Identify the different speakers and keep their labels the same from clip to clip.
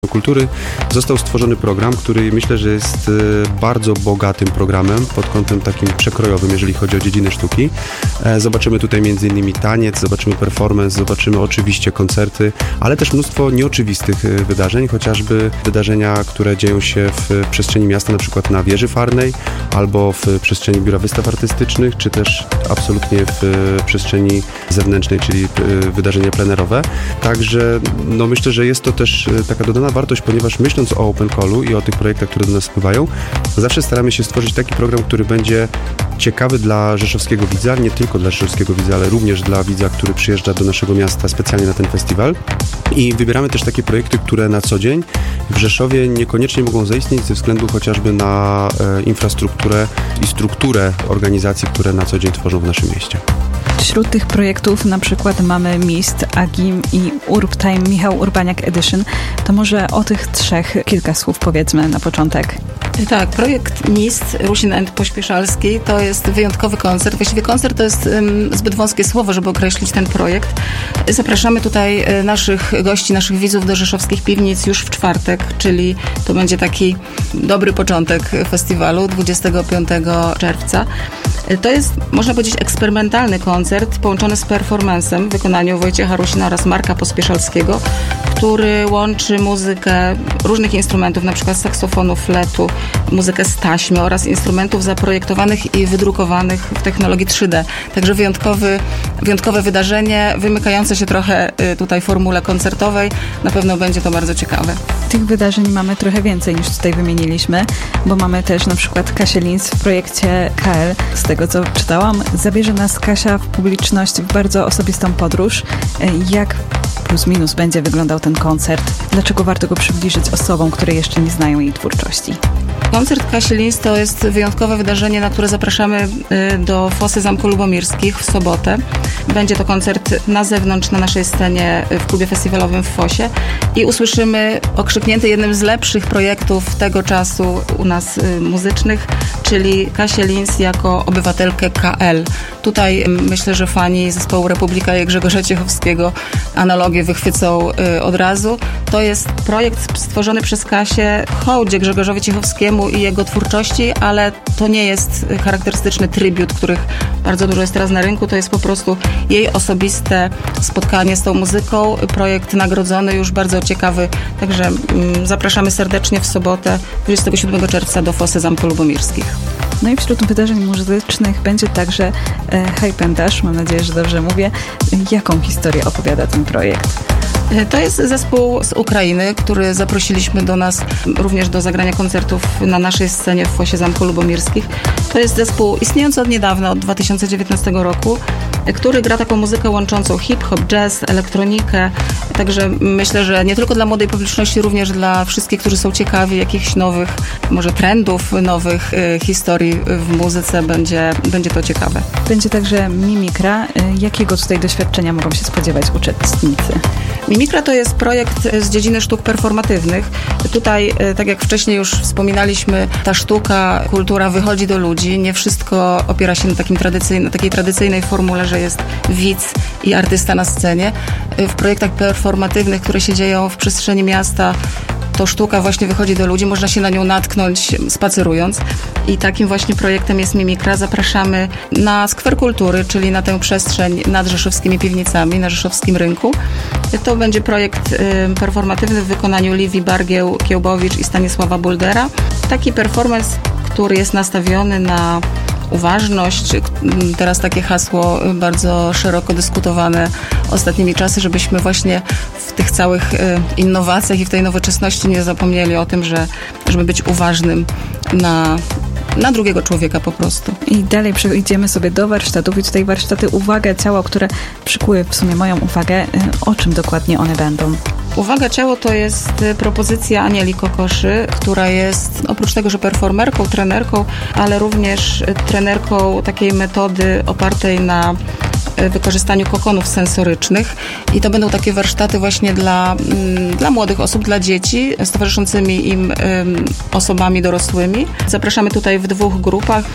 Speaker 1: Kultury został stworzony program, który myślę, że jest bardzo bogatym programem pod kątem takim przekrojowym, jeżeli chodzi o dziedzinę sztuki. Zobaczymy tutaj m.in. taniec, zobaczymy performance, zobaczymy oczywiście koncerty, ale też mnóstwo nieoczywistych wydarzeń, chociażby wydarzenia, które dzieją się w przestrzeni miasta, na przykład na Wieży Farnej, albo w przestrzeni Biura Wystaw Artystycznych, czy też absolutnie w przestrzeni zewnętrznej, czyli wydarzenia plenerowe. Także myślę, że jest to też taka dodana wartość, ponieważ myśląc o Open Callu i o tych projektach, które do nas spływają, zawsze staramy się stworzyć taki program, który będzie ciekawy dla rzeszowskiego widza, nie tylko dla rzeszowskiego widza, ale również dla widza, który przyjeżdża do naszego miasta specjalnie na ten festiwal. I wybieramy też takie projekty, które na co dzień w Rzeszowie niekoniecznie mogą zaistnieć ze względu chociażby na infrastrukturę i strukturę organizacji, które na co dzień tworzą w naszym mieście.
Speaker 2: Wśród tych projektów na przykład mamy MIST, AGIM i UrbTime Michał Urbaniak Edition. To może o tych trzech kilka słów powiedzmy na początek.
Speaker 3: Tak, projekt MIST Rusin and Pośpieszalski to jest wyjątkowy koncert. Właściwie koncert to jest zbyt wąskie słowo, żeby określić ten projekt. Zapraszamy tutaj naszych gości, naszych widzów do rzeszowskich piwnic już w czwartek, czyli to będzie taki dobry początek festiwalu 25 czerwca. To jest, można powiedzieć, eksperymentalny koncert połączony z performancem w wykonaniu Wojciecha Rusina oraz Marka Pospieszalskiego, który łączy muzykę różnych instrumentów, na przykład saksofonu, fletu, muzykę z taśmy oraz instrumentów zaprojektowanych i wydrukowanych w technologii 3D. Także wyjątkowe wydarzenie, wymykające się trochę tutaj formule koncertowej. Na pewno będzie to bardzo ciekawe.
Speaker 2: Tych wydarzeń mamy trochę więcej niż tutaj wymieniliśmy, bo mamy też na przykład Kasię Lins w projekcie KL. Z tego co czytałam, zabierze nas Kasia w publiczność w bardzo osobistą podróż. Jak plus minus będzie wyglądał ten koncert? Dlaczego warto go przybliżyć osobom, które jeszcze nie znają jej twórczości?
Speaker 3: Koncert Kasi Lins to jest wyjątkowe wydarzenie, na które zapraszamy do Fosy Zamku Lubomirskich w sobotę. Będzie to koncert na zewnątrz, na naszej scenie w klubie festiwalowym w Fosie i usłyszymy okrzyknięty jednym z lepszych projektów tego czasu u nas muzycznych, czyli Kasię Lins jako obywatelkę KL. Tutaj myślę, że fani zespołu Republika i Grzegorza Ciechowskiego analogię wychwycą od razu. To jest projekt stworzony przez Kasię w hołdzie Grzegorzowi Ciechowskiemu i jego twórczości, ale to nie jest charakterystyczny tribut, których bardzo dużo jest teraz na rynku. To jest po prostu jej osobiste spotkanie z tą muzyką. Projekt nagrodzony, już bardzo ciekawy. Także zapraszamy serdecznie w sobotę 27 czerwca do Fosy Zamku Lubomirskich.
Speaker 2: No i wśród wydarzeń muzycznych będzie także Hype and Dash. Mam nadzieję, że dobrze mówię. Jaką historię opowiada ten projekt?
Speaker 3: To jest zespół z Ukrainy, który zaprosiliśmy do nas również do zagrania koncertów na naszej scenie w Fosie Zamku Lubomirskich. To jest zespół istniejący od niedawna, od 2019 roku, który gra taką muzykę łączącą hip-hop, jazz, elektronikę. Także myślę, że nie tylko dla młodej publiczności, również dla wszystkich, którzy są ciekawi jakichś nowych, może trendów, nowych historii w muzyce, będzie to ciekawe.
Speaker 2: Będzie także Mimikra. Jakiego tutaj doświadczenia mogą się spodziewać uczestnicy?
Speaker 3: Mimikra to jest projekt z dziedziny sztuk performatywnych. Tutaj, tak jak wcześniej już wspominaliśmy, ta sztuka, kultura wychodzi do ludzi. Nie wszystko opiera się na takiej tradycyjnej formule, że jest widz i artysta na scenie. W projektach performatywnych, które się dzieją w przestrzeni miasta, to sztuka właśnie wychodzi do ludzi, można się na nią natknąć spacerując i takim właśnie projektem jest Mimikra. Zapraszamy na Skwer Kultury, czyli na tę przestrzeń nad rzeszowskimi piwnicami, na rzeszowskim rynku. To będzie projekt performatywny w wykonaniu Liwii Bargieł-Kiełbowicz i Stanisława Buldera. Taki performance, który jest nastawiony na uważność. Teraz takie hasło bardzo szeroko dyskutowane ostatnimi czasy, żebyśmy właśnie w tych całych innowacjach i w tej nowoczesności nie zapomnieli o tym, żeby być uważnym na drugiego człowieka po prostu.
Speaker 2: I dalej przejdziemy sobie do warsztatów i tutaj warsztaty Uwaga Ciało, które przykuły w sumie moją uwagę. O czym dokładnie one będą?
Speaker 3: Uwaga Ciało to jest propozycja Anieli Kokoszy, która jest oprócz tego, że performerką, trenerką, ale również trenerką takiej metody opartej na wykorzystaniu kokonów sensorycznych i to będą takie warsztaty właśnie dla młodych osób, dla dzieci z towarzyszącymi im osobami dorosłymi. Zapraszamy tutaj w 2 grupach.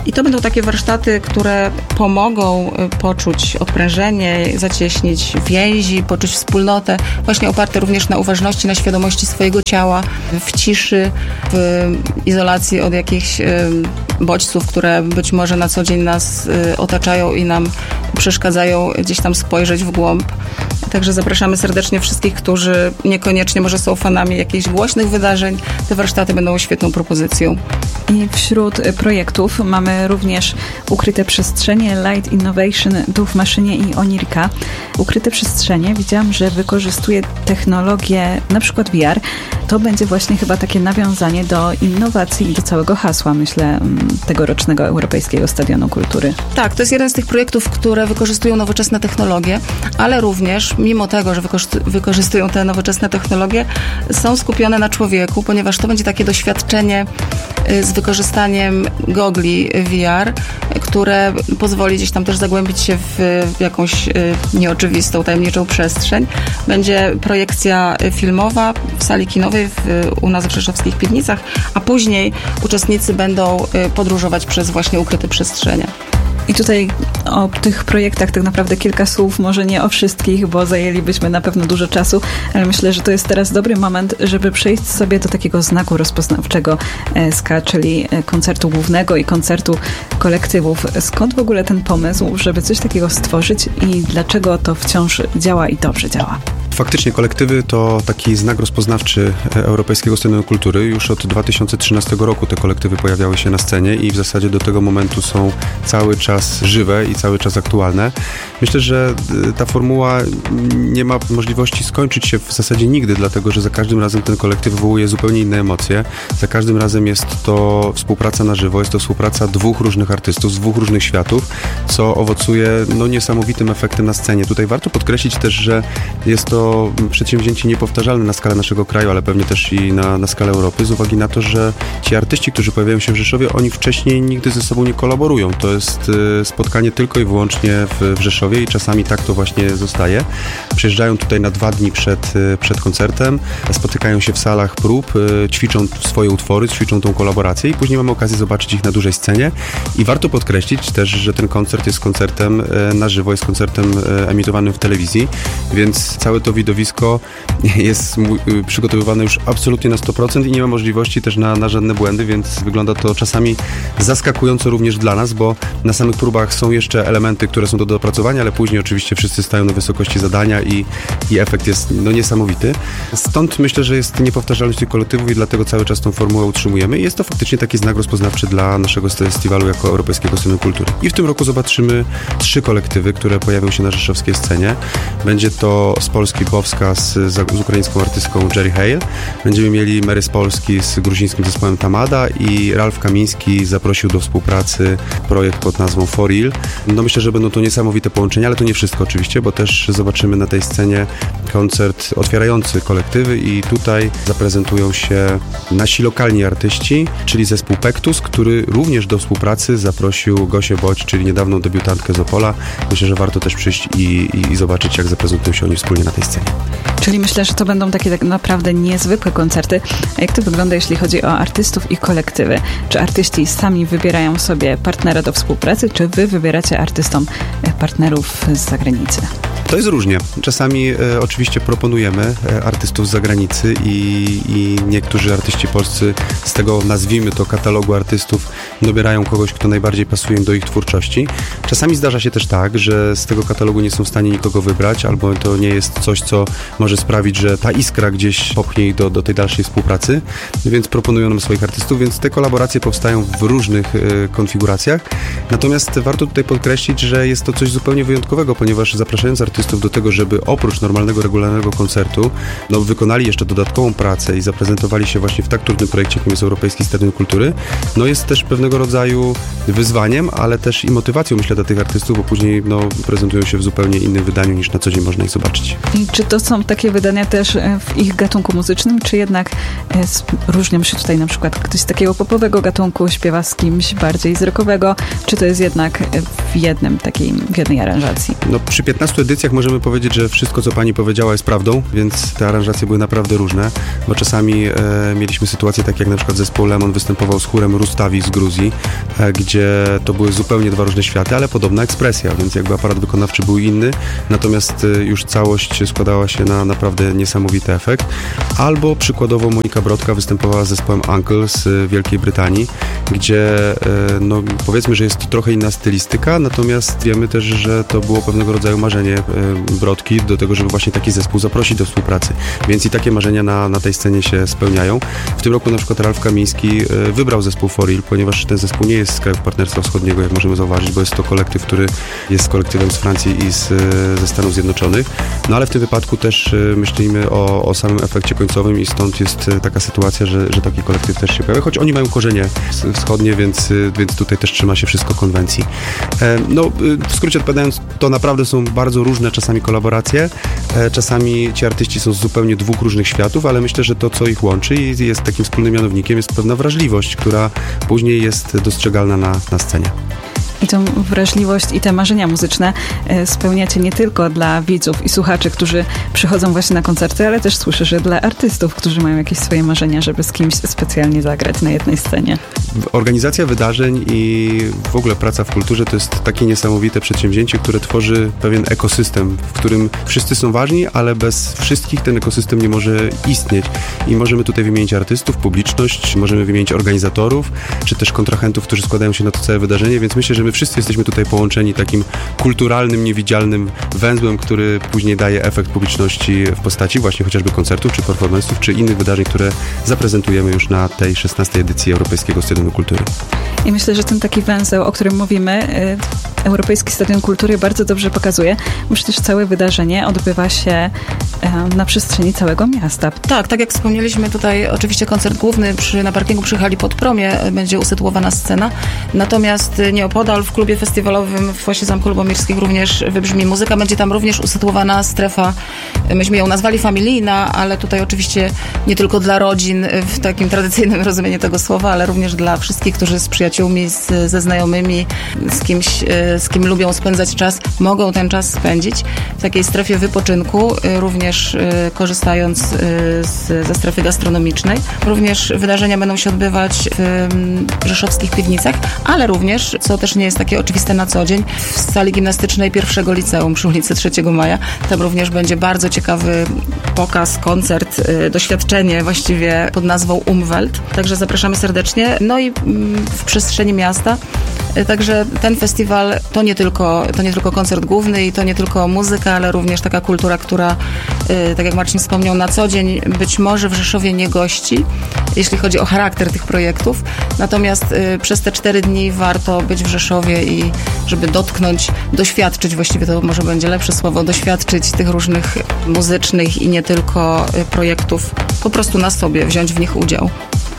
Speaker 3: I to będą takie warsztaty, które pomogą poczuć odprężenie, zacieśnić więzi, poczuć wspólnotę, właśnie oparte również na uważności, na świadomości swojego ciała, w ciszy, w izolacji od jakichś bodźców, które być może na co dzień nas otaczają i nam przeszkadzają gdzieś tam spojrzeć w głąb. Także zapraszamy serdecznie wszystkich, którzy niekoniecznie może są fanami jakichś głośnych wydarzeń. Te warsztaty będą świetną propozycją.
Speaker 2: I wśród projektów mamy również Ukryte Przestrzenie, Light Innovation, Duch w maszynie i Onirika. Ukryte Przestrzenie, widziałam, że wykorzystuje technologię, na przykład VR. To będzie właśnie chyba takie nawiązanie do innowacji i do całego hasła, myślę, tegorocznego Europejskiego Stadionu Kultury.
Speaker 3: Tak, to jest jeden z tych projektów, które wykorzystują nowoczesne technologie, ale również, mimo tego, że wykorzystują te nowoczesne technologie, są skupione na człowieku, ponieważ to będzie takie doświadczenie z wykorzystaniem gogli VR, które pozwoli gdzieś tam też zagłębić się w jakąś nieoczywistą, tajemniczą przestrzeń. Będzie projekcja filmowa w sali kinowej u nas w Rzeszowskich Piwnicach, a później uczestnicy będą podróżować przez właśnie ukryte przestrzenie.
Speaker 2: I tutaj o tych projektach tak naprawdę kilka słów, może nie o wszystkich, bo zajęlibyśmy na pewno dużo czasu, ale myślę, że to jest teraz dobry moment, żeby przejść sobie do takiego znaku rozpoznawczego SKA, czyli koncertu głównego i koncertu kolektywów. Skąd w ogóle ten pomysł, żeby coś takiego stworzyć i dlaczego to wciąż działa i dobrze działa?
Speaker 1: Faktycznie kolektywy to taki znak rozpoznawczy Europejskiego Stadionu Kultury. Już od 2013 roku te kolektywy pojawiały się na scenie i w zasadzie do tego momentu są cały czas żywe i cały czas aktualne. Myślę, że ta formuła nie ma możliwości skończyć się w zasadzie nigdy, dlatego że za każdym razem ten kolektyw wywołuje zupełnie inne emocje. Za każdym razem jest to współpraca na żywo, jest to współpraca dwóch różnych artystów z dwóch różnych światów, co owocuje niesamowitym efektem na scenie. Tutaj warto podkreślić też, że jest to przedsięwzięcie niepowtarzalne na skalę naszego kraju, ale pewnie też i na skalę Europy, z uwagi na to, że ci artyści, którzy pojawiają się w Rzeszowie, oni wcześniej nigdy ze sobą nie kolaborują. To jest spotkanie tylko i wyłącznie w Rzeszowie i czasami tak to właśnie zostaje. Przyjeżdżają tutaj na 2 dni przed koncertem, spotykają się w salach prób, ćwiczą swoje utwory, ćwiczą tą kolaborację i później mamy okazję zobaczyć ich na dużej scenie. I warto podkreślić też, że ten koncert jest koncertem na żywo, jest koncertem emitowanym w telewizji, więc całe to widowisko jest przygotowywane już absolutnie na 100% i nie ma możliwości też na żadne błędy, więc wygląda to czasami zaskakująco również dla nas, bo na samych próbach są jeszcze elementy, które są do dopracowania, ale później oczywiście wszyscy stają na wysokości zadania i efekt jest niesamowity. Stąd myślę, że jest niepowtarzalność tych kolektywów i dlatego cały czas tą formułę utrzymujemy i jest to faktycznie taki znak rozpoznawczy dla naszego festiwalu jako Europejskiego Stadionu Kultury. I w tym roku zobaczymy 3 kolektywy, które pojawią się na rzeszowskiej scenie. Będzie to z Polski Bowska z ukraińską artystką Jerry Hale. Będziemy mieli Mary z Polski z gruzińskim zespołem Tamada i Ralf Kamiński zaprosił do współpracy projekt pod nazwą For Real. Myślę, że będą to niesamowite połączenia, ale to nie wszystko oczywiście, bo też zobaczymy na tej scenie koncert otwierający kolektywy i tutaj zaprezentują się nasi lokalni artyści, czyli zespół Pektus, który również do współpracy zaprosił Gosię Boć, czyli niedawną debiutantkę z Opola. Myślę, że warto też przyjść i zobaczyć, jak zaprezentują się oni wspólnie na tej scenie.
Speaker 2: Czyli myślę, że to będą takie tak naprawdę niezwykłe koncerty. A jak to wygląda, jeśli chodzi o artystów i kolektywy? Czy artyści sami wybierają sobie partnera do współpracy, czy wy wybieracie artystom partnerów z zagranicy?
Speaker 1: To jest różnie. Czasami oczywiście proponujemy artystów z zagranicy i niektórzy artyści polscy z tego, nazwijmy to, katalogu artystów dobierają kogoś, kto najbardziej pasuje do ich twórczości. Czasami zdarza się też tak, że z tego katalogu nie są w stanie nikogo wybrać, albo to nie jest coś, co może sprawić, że ta iskra gdzieś popchnie ich do tej dalszej współpracy, więc proponują nam swoich artystów, więc te kolaboracje powstają w różnych konfiguracjach. Natomiast warto tutaj podkreślić, że jest to coś zupełnie wyjątkowego, ponieważ zapraszając artystów do tego, żeby oprócz normalnego, regularnego koncertu wykonali jeszcze dodatkową pracę i zaprezentowali się właśnie w tak trudnym projekcie, jakim jest Europejski Stadion Kultury, jest też pewnego rodzaju wyzwaniem, ale też i motywacją, myślę, dla tych artystów, bo później prezentują się w zupełnie innym wydaniu, niż na co dzień można ich zobaczyć.
Speaker 2: I czy to są takie wydania też w ich gatunku muzycznym, czy jednak różnią się tutaj na przykład ktoś z takiego popowego gatunku śpiewa z kimś bardziej z rockowego, czy to jest jednak w jednej aranżacji?
Speaker 1: Przy 15 edycjach aranżacjach możemy powiedzieć, że wszystko, co pani powiedziała, jest prawdą, więc te aranżacje były naprawdę różne, bo czasami mieliśmy sytuacje takie, jak na przykład zespół Lemon występował z chórem Rustavi z Gruzji, gdzie to były zupełnie dwa różne światy, ale podobna ekspresja, więc jakby aparat wykonawczy był inny, natomiast już całość składała się na naprawdę niesamowity efekt. Albo przykładowo Monika Brodka występowała z zespołem Uncle z Wielkiej Brytanii, gdzie no powiedzmy, że jest to trochę inna stylistyka, natomiast wiemy też, że to było pewnego rodzaju marzenie Brodki do tego, żeby właśnie taki zespół zaprosić do współpracy. Więc i takie marzenia na tej scenie się spełniają. W tym roku na przykład Ralf Kamiński wybrał zespół For Real, ponieważ ten zespół nie jest z krajów Partnerstwa Wschodniego, jak możemy zauważyć, bo jest to kolektyw, który jest kolektywem z Francji i ze Stanów Zjednoczonych. No ale w tym wypadku też myślimy o samym efekcie końcowym i stąd jest taka sytuacja, że taki kolektyw też się pojawia, choć oni mają korzenie wschodnie, więc tutaj też trzyma się wszystko konwencji. No, w skrócie odpowiadając, to naprawdę są bardzo różne czasami kolaboracje, czasami ci artyści są z zupełnie dwóch różnych światów, ale myślę, że to, co ich łączy i jest takim wspólnym mianownikiem, jest pewna wrażliwość, która później jest dostrzegalna na scenie.
Speaker 2: I tą wrażliwość i te marzenia muzyczne spełniacie nie tylko dla widzów i słuchaczy, którzy przychodzą właśnie na koncerty, ale też słyszę, że dla artystów, którzy mają jakieś swoje marzenia, żeby z kimś specjalnie zagrać na jednej scenie.
Speaker 1: Organizacja wydarzeń i w ogóle praca w kulturze to jest takie niesamowite przedsięwzięcie, które tworzy pewien ekosystem, w którym wszyscy są ważni, ale bez wszystkich ten ekosystem nie może istnieć. I możemy tutaj wymienić artystów, publiczność, możemy wymienić organizatorów, czy też kontrahentów, którzy składają się na to całe wydarzenie, więc myślę, że my wszyscy jesteśmy tutaj połączeni takim kulturalnym, niewidzialnym węzłem, który później daje efekt publiczności w postaci właśnie chociażby koncertów, czy performance'ów, czy innych wydarzeń, które zaprezentujemy już na tej 16. edycji Europejskiego Stadionu Kultury.
Speaker 2: I myślę, że ten taki węzeł, o którym mówimy, Europejski Stadion Kultury bardzo dobrze pokazuje, bo przecież całe wydarzenie odbywa się na przestrzeni całego miasta.
Speaker 3: Tak jak wspomnieliśmy tutaj, oczywiście koncert główny na parkingu przy hali Podpromie będzie usytuowana scena, natomiast nieopodal w klubie festiwalowym w Właśnie Zamku Lubomirskich również wybrzmi muzyka, będzie tam również usytuowana strefa, myśmy ją nazwali familijna, ale tutaj oczywiście nie tylko dla rodzin w takim tradycyjnym rozumieniu tego słowa, ale również dla wszystkich, którzy z przyjaciółmi, ze znajomymi, z kim lubią spędzać czas, mogą ten czas spędzić w takiej strefie wypoczynku, również korzystając ze strefy gastronomicznej. Również wydarzenia będą się odbywać w rzeszowskich piwnicach, ale również, co też nie jest takie oczywiste na co dzień, w sali gimnastycznej pierwszego liceum przy ulicy 3 Maja. Tam również będzie bardzo ciekawy pokaz, koncert, doświadczenie właściwie pod nazwą Umwelt. Także zapraszamy serdecznie. No i w przestrzeni miasta. Także ten festiwal to nie tylko koncert główny i to nie tylko muzyka, ale również taka kultura, która, tak jak Marcin wspomniał, na co dzień być może w Rzeszowie nie gości, jeśli chodzi o charakter tych projektów. Natomiast przez te 4 dni warto być w Rzeszowie i żeby doświadczyć, właściwie to może będzie lepsze słowo, doświadczyć tych różnych muzycznych i nie tylko projektów, po prostu na sobie, wziąć w nich udział.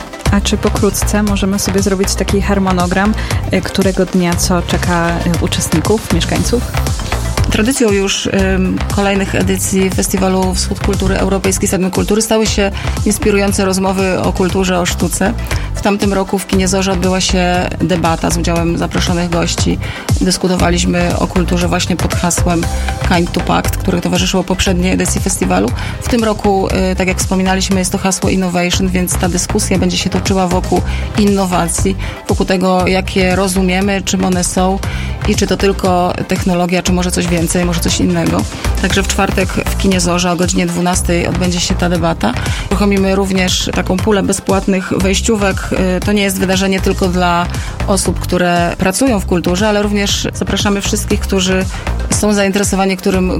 Speaker 2: A czy pokrótce możemy sobie zrobić taki harmonogram, którego dnia co czeka uczestników, mieszkańców?
Speaker 3: Tradycją już kolejnych edycji Festiwalu Wschód Kultury, Europejski Stadion Kultury stały się inspirujące rozmowy o kulturze, o sztuce. W tamtym roku w kinie Zorza odbyła się debata z udziałem zaproszonych gości. Dyskutowaliśmy o kulturze właśnie pod hasłem Kind to Pact, które towarzyszyło poprzedniej edycji festiwalu. W tym roku, tak jak wspominaliśmy, jest to hasło Innovation, więc ta dyskusja będzie się toczyła wokół innowacji, wokół tego, jakie rozumiemy, czym one są i czy to tylko technologia, czy może coś więcej, może coś innego. Także w czwartek w kinie Zorza o godzinie 12 odbędzie się ta debata. Uruchomimy również taką pulę bezpłatnych wejściówek. To nie jest wydarzenie tylko dla osób, które pracują w kulturze, ale również zapraszamy wszystkich, którzy są zainteresowani, którym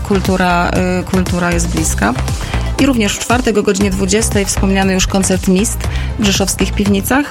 Speaker 3: kultura jest bliska. I również w czwartek o godzinie 20 wspomniany już koncert Mist w rzeszowskich piwnicach.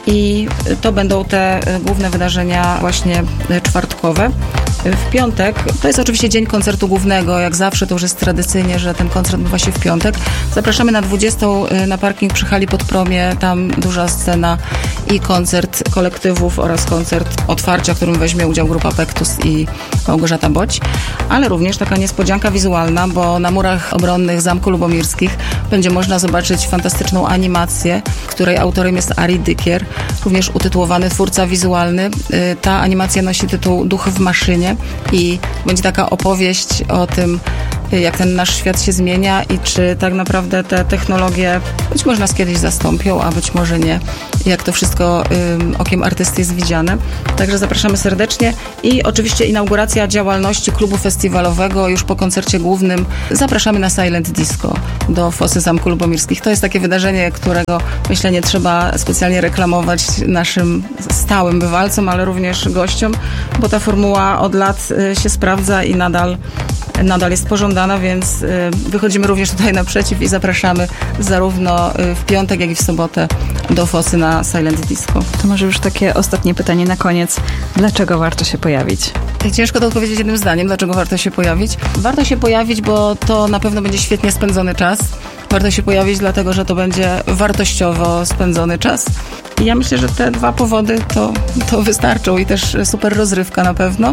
Speaker 3: I to będą te główne wydarzenia właśnie czwartkowe. W piątek, to jest oczywiście dzień koncertu głównego, jak zawsze to już jest tradycyjnie, że ten koncert odbywa się w piątek. Zapraszamy na 20 na parking przy hali Podpromie, tam duża scena i koncert kolektywów oraz koncert otwarcia, w którym weźmie udział grupa Pektus i Małgorzata Boć, ale również taka niespodzianka wizualna, bo na murach obronnych Zamku Lubomirskich będzie można zobaczyć fantastyczną animację, której autorem jest Ari Dykier, również utytułowany twórca wizualny. Ta animacja nosi tytuł Duch w maszynie i będzie taka opowieść o tym, jak ten nasz świat się zmienia i czy tak naprawdę te technologie być może nas kiedyś zastąpią, a być może nie. Jak to wszystko okiem artysty jest widziane. Także zapraszamy serdecznie i oczywiście inauguracja działalności klubu festiwalowego już po koncercie głównym. Zapraszamy na Silent Disco do Fosy Zamku Lubomirskich. To jest takie wydarzenie, którego myślę nie trzeba specjalnie reklamować naszym stałym bywalcom, ale również gościom, bo ta formuła od lat się sprawdza i nadal jest pożądana, więc wychodzimy również tutaj naprzeciw i zapraszamy zarówno w piątek, jak i w sobotę do Fosy na Silent Disco.
Speaker 2: To może już takie ostatnie pytanie na koniec. Dlaczego warto się pojawić?
Speaker 3: Ciężko to odpowiedzieć jednym zdaniem, dlaczego warto się pojawić. Warto się pojawić, bo to na pewno będzie świetnie spędzony czas. Warto się pojawić, dlatego że to będzie wartościowo spędzony czas. I ja myślę, że te dwa powody to wystarczą i też super rozrywka na pewno.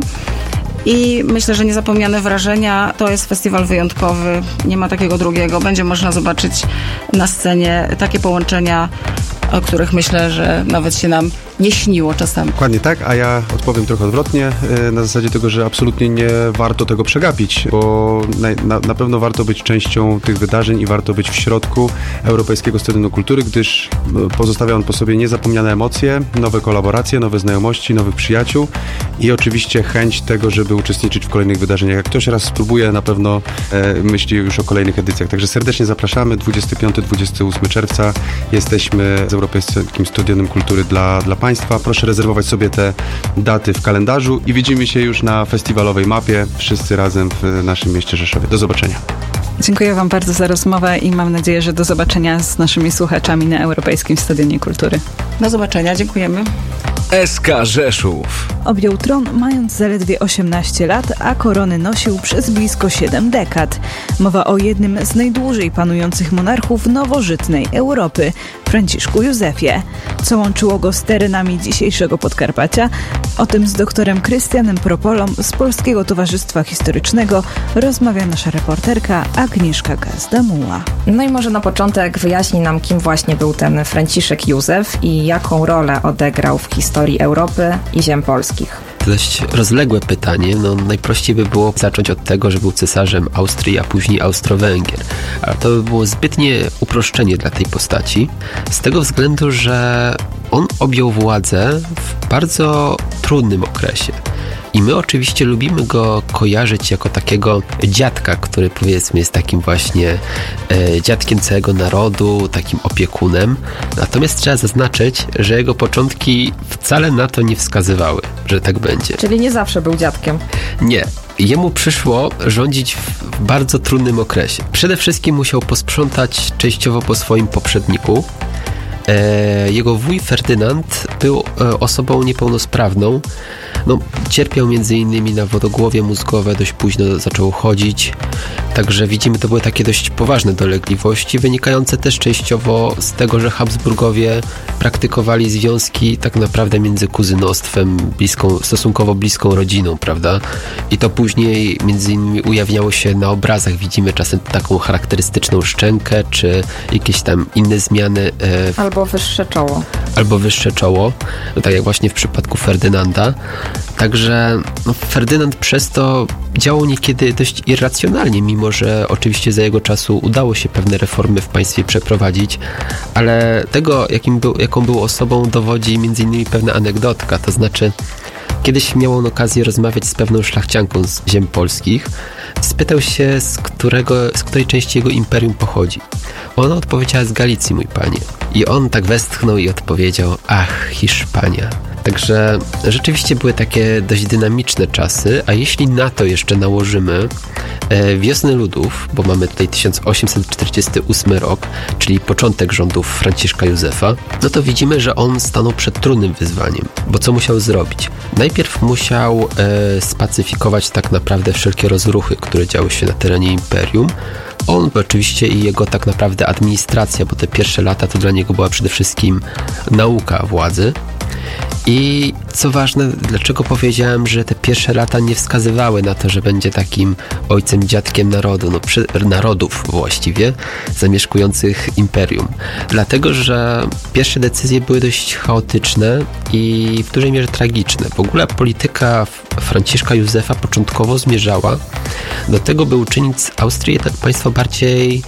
Speaker 3: I myślę, że niezapomniane wrażenia. To jest festiwal wyjątkowy, nie ma takiego drugiego. Będzie można zobaczyć na scenie takie połączenia, o których myślę, że nawet się nam nie śniło czasami.
Speaker 1: Dokładnie tak, a ja odpowiem trochę odwrotnie, na zasadzie tego, że absolutnie nie warto tego przegapić, bo na pewno warto być częścią tych wydarzeń i warto być w środku Europejskiego Stadionu Kultury, gdyż pozostawia on po sobie niezapomniane emocje, nowe kolaboracje, nowe znajomości, nowych przyjaciół i oczywiście chęć tego, żeby uczestniczyć w kolejnych wydarzeniach. Jak ktoś raz spróbuje, na pewno myśli już o kolejnych edycjach. Także serdecznie zapraszamy, 25-28 czerwca jesteśmy z Europejskim Stadionem Kultury dla Państwa. Proszę rezerwować sobie te daty w kalendarzu i widzimy się już na festiwalowej mapie, wszyscy razem w naszym mieście Rzeszowie. Do zobaczenia.
Speaker 2: Dziękuję Wam bardzo za rozmowę i mam nadzieję, że do zobaczenia z naszymi słuchaczami na Europejskim Stadionie Kultury.
Speaker 3: Do zobaczenia, dziękujemy.
Speaker 4: SK Rzeszów
Speaker 2: objął tron mając zaledwie 18 lat, a korony nosił przez blisko 7 dekad. Mowa o jednym z najdłużej panujących monarchów nowożytnej Europy, Franciszku Józefie. Co łączyło go z terenami dzisiejszego Podkarpacia? O tym z doktorem Krystianem Propolą z Polskiego Towarzystwa Historycznego rozmawia nasza reporterka Agnieszka Gazdamuła.
Speaker 5: No i może na początek wyjaśni nam, kim właśnie był ten Franciszek Józef i jaką rolę odegrał w historii Europy i ziem polskich.
Speaker 6: Dość rozległe pytanie. Najprościej by było zacząć od tego, że był cesarzem Austrii, a później Austro-Węgier. Ale to by było zbytnie uproszczenie dla tej postaci. Z tego względu, że on objął władzę w bardzo trudnym okresie. I my oczywiście lubimy go kojarzyć jako takiego dziadka, który powiedzmy jest takim właśnie dziadkiem całego narodu, takim opiekunem. Natomiast trzeba zaznaczyć, że jego początki wcale na to nie wskazywały, że tak będzie.
Speaker 5: Czyli nie zawsze był dziadkiem.
Speaker 6: Nie. Jemu przyszło rządzić w bardzo trudnym okresie. Przede wszystkim musiał posprzątać częściowo po swoim poprzedniku. Jego wuj Ferdynand był osobą niepełnosprawną. Cierpiał m.in. na wodogłowie mózgowe, dość późno zaczął chodzić. Także widzimy, to były takie dość poważne dolegliwości, wynikające też częściowo z tego, że Habsburgowie praktykowali związki tak naprawdę między kuzynostwem, stosunkowo bliską rodziną, prawda? I to później między innymi ujawniało się na obrazach. Widzimy czasem taką charakterystyczną szczękę, czy jakieś tam inne zmiany.
Speaker 5: Albo wyższe czoło.
Speaker 6: Tak jak właśnie w przypadku Ferdynanda. Także Ferdynand przez to działał niekiedy dość irracjonalnie, mimo że oczywiście za jego czasu udało się pewne reformy w państwie przeprowadzić, ale tego, jaką był osobą, dowodzi m.in. pewna anegdotka, to znaczy kiedyś miał on okazję rozmawiać z pewną szlachcianką z ziem polskich. Spytał się, z której części jego imperium pochodzi. Ona odpowiedziała: z Galicji, mój panie. I on tak westchnął i odpowiedział: ach, Hiszpania. Także rzeczywiście były takie dość dynamiczne czasy, a jeśli na to jeszcze nałożymy wiosnę ludów, bo mamy tutaj 1848 rok, czyli początek rządów Franciszka Józefa, no to widzimy, że on stanął przed trudnym wyzwaniem, bo co musiał zrobić? Najpierw musiał spacyfikować tak naprawdę wszelkie rozruchy, które działy się na terenie imperium. On oczywiście i jego tak naprawdę administracja, bo te pierwsze lata to dla niego była przede wszystkim nauka władzy. I co ważne, dlaczego powiedziałem, że te pierwsze lata nie wskazywały na to, że będzie takim ojcem, dziadkiem narodu, narodów właściwie, zamieszkujących imperium. Dlatego, że pierwsze decyzje były dość chaotyczne i w dużej mierze tragiczne. W ogóle polityka Franciszka Józefa początkowo zmierzała do tego, by uczynić z Austrii jednak państwo bardziej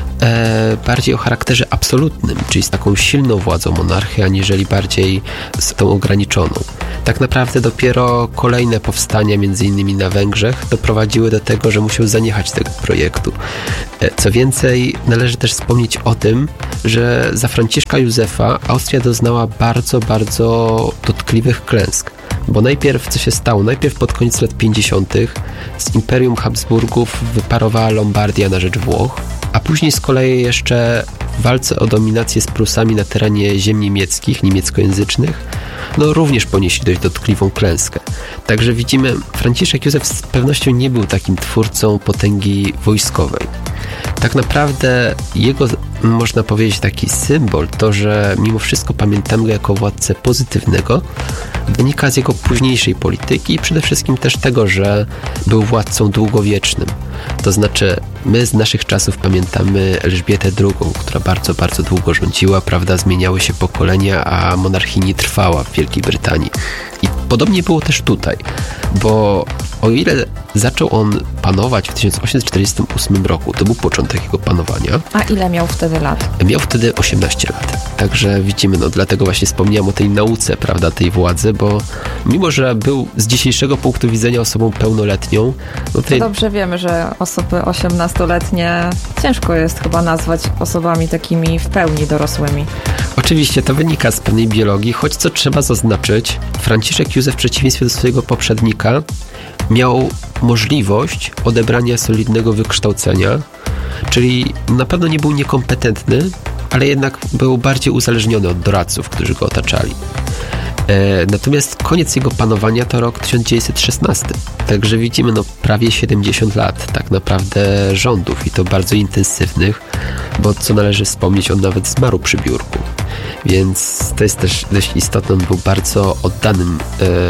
Speaker 6: o charakterze absolutnym, czyli z taką silną władzą monarchii, aniżeli bardziej z tą ograniczoną. Tak naprawdę dopiero kolejne powstania, między innymi na Węgrzech, doprowadziły do tego, że musiał zaniechać tego projektu. Co więcej, należy też wspomnieć o tym, że za Franciszka Józefa Austria doznała bardzo, bardzo dotkliwych klęsk. Bo najpierw co się stało? Najpierw pod koniec lat 50. z Imperium Habsburgów wyparowała Lombardia na rzecz Włoch, a później z kolei jeszcze w walce o dominację z Prusami na terenie ziem niemieckich, niemieckojęzycznych, no również ponieśli dość dotkliwą klęskę. Także widzimy, Franciszek Józef z pewnością nie był takim twórcą potęgi wojskowej. Tak naprawdę jego, można powiedzieć, taki symbol, to, że mimo wszystko pamiętamy go jako władcę pozytywnego, wynika z jego późniejszej polityki i przede wszystkim też tego, że był władcą długowiecznym. To znaczy, my z naszych czasów pamiętamy Elżbietę II, która bardzo, bardzo długo rządziła, prawda, zmieniały się pokolenia, a monarchia nie trwała w Wielkiej Brytanii. I podobnie było też tutaj, bo o ile zaczął on panować w 1848 roku, to był początek jego panowania.
Speaker 5: A ile miał wtedy lat?
Speaker 6: Miał wtedy 18 lat. Także widzimy, no dlatego właśnie wspomniałem o tej nauce, prawda, tej władzy, bo mimo, że był z dzisiejszego punktu widzenia osobą pełnoletnią, no
Speaker 5: to dobrze wiemy, że osoby 18-letnie ciężko jest chyba nazwać osobami takimi w pełni dorosłymi.
Speaker 6: Oczywiście to wynika z pewnej biologii, choć co trzeba zaznaczyć, Franciszek Józef w przeciwieństwie do swojego poprzednika miał możliwość odebrania solidnego wykształcenia, czyli na pewno nie był niekompetentny, ale jednak był bardziej uzależniony od doradców, którzy go otaczali. Natomiast koniec jego panowania to rok 1916. Także widzimy prawie 70 lat tak naprawdę rządów i to bardzo intensywnych, bo co należy wspomnieć, on nawet zmarł przy biurku. Więc to jest też dość istotne, on był bardzo oddanym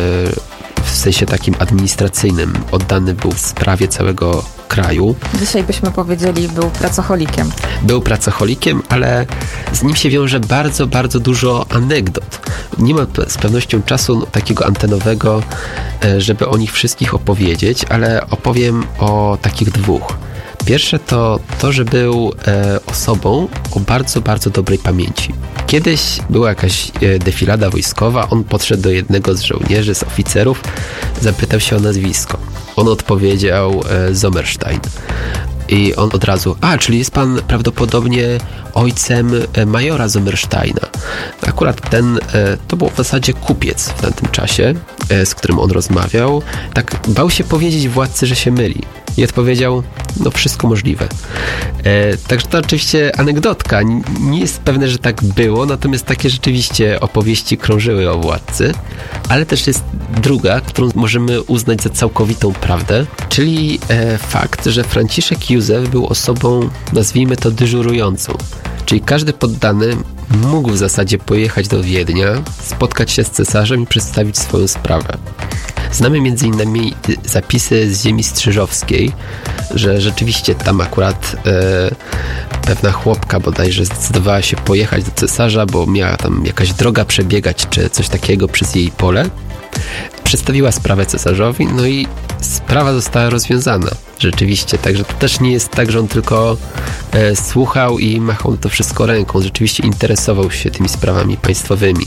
Speaker 6: w sensie takim administracyjnym, oddany był w sprawie całego kraju.
Speaker 5: Dzisiaj byśmy powiedzieli, był pracocholikiem.
Speaker 6: Był pracocholikiem, ale z nim się wiąże bardzo, bardzo dużo anegdot. Nie ma z pewnością czasu takiego antenowego, żeby o nich wszystkich opowiedzieć, ale opowiem o takich dwóch. Pierwsze to, że był osobą o bardzo, bardzo dobrej pamięci. Kiedyś była jakaś defilada wojskowa, on podszedł do jednego z żołnierzy, z oficerów, zapytał się o nazwisko. On odpowiedział Sommerstein. I on od razu, czyli jest pan prawdopodobnie ojcem majora Sommersteina. Akurat to był w zasadzie kupiec w tamtym czasie, z którym on rozmawiał. Tak bał się powiedzieć władcy, że się myli. I odpowiedział, wszystko możliwe. Także to oczywiście anegdotka. Nie jest pewne, że tak było, natomiast takie rzeczywiście opowieści krążyły o władcy. Ale też jest druga, którą możemy uznać za całkowitą prawdę, czyli fakt, że Franciszek Józef był osobą, nazwijmy to, dyżurującą. Czyli każdy poddany mógł w zasadzie pojechać do Wiednia, spotkać się z cesarzem i przedstawić swoją sprawę. Znamy m.in. zapisy z ziemi strzyżowskiej, że rzeczywiście tam akurat pewna chłopka bodajże zdecydowała się pojechać do cesarza, bo miała tam jakaś droga przebiegać, czy coś takiego przez jej pole. Przedstawiła sprawę cesarzowi, i sprawa została rozwiązana. Rzeczywiście, także to też nie jest tak, że on tylko słuchał i machał to wszystko ręką. Rzeczywiście interesował się tymi sprawami państwowymi.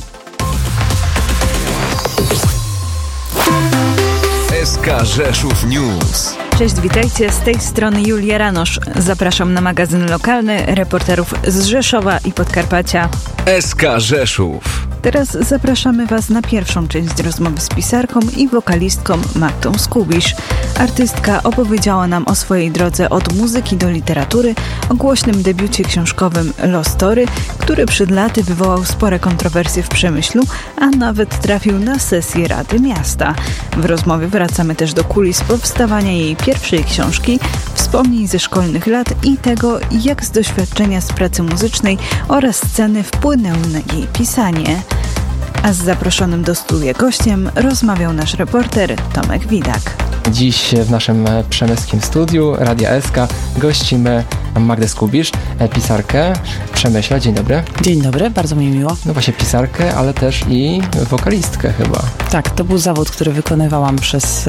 Speaker 4: SK Rzeszów News.
Speaker 2: Cześć, witajcie, z tej strony Julia Ranosz. Zapraszam na magazyn lokalny reporterów z Rzeszowa i Podkarpacia.
Speaker 4: SK Rzeszów.
Speaker 2: Teraz zapraszamy Was na pierwszą część rozmowy z pisarką i wokalistką Magdą Skubisz. Artystka opowiedziała nam o swojej drodze od muzyki do literatury, o głośnym debiucie książkowym Lost Story, który przed laty wywołał spore kontrowersje w Przemyślu, a nawet trafił na sesję Rady Miasta. W rozmowie wracamy też do kulis powstawania jej pierwszej książki, wspomnień ze szkolnych lat i tego, jak z doświadczenia z pracy muzycznej oraz sceny wpłynęło na jej pisanie. A z zaproszonym do studia gościem rozmawiał nasz reporter Tomek Widak.
Speaker 7: Dziś w naszym przemyskim studiu Radia SK gościmy Magdę Skubisz, pisarkę w Przemyśle. Dzień dobry.
Speaker 8: Dzień dobry, bardzo mi miło.
Speaker 7: No właśnie pisarkę, ale też i wokalistkę chyba.
Speaker 8: Tak, to był zawód, który wykonywałam przez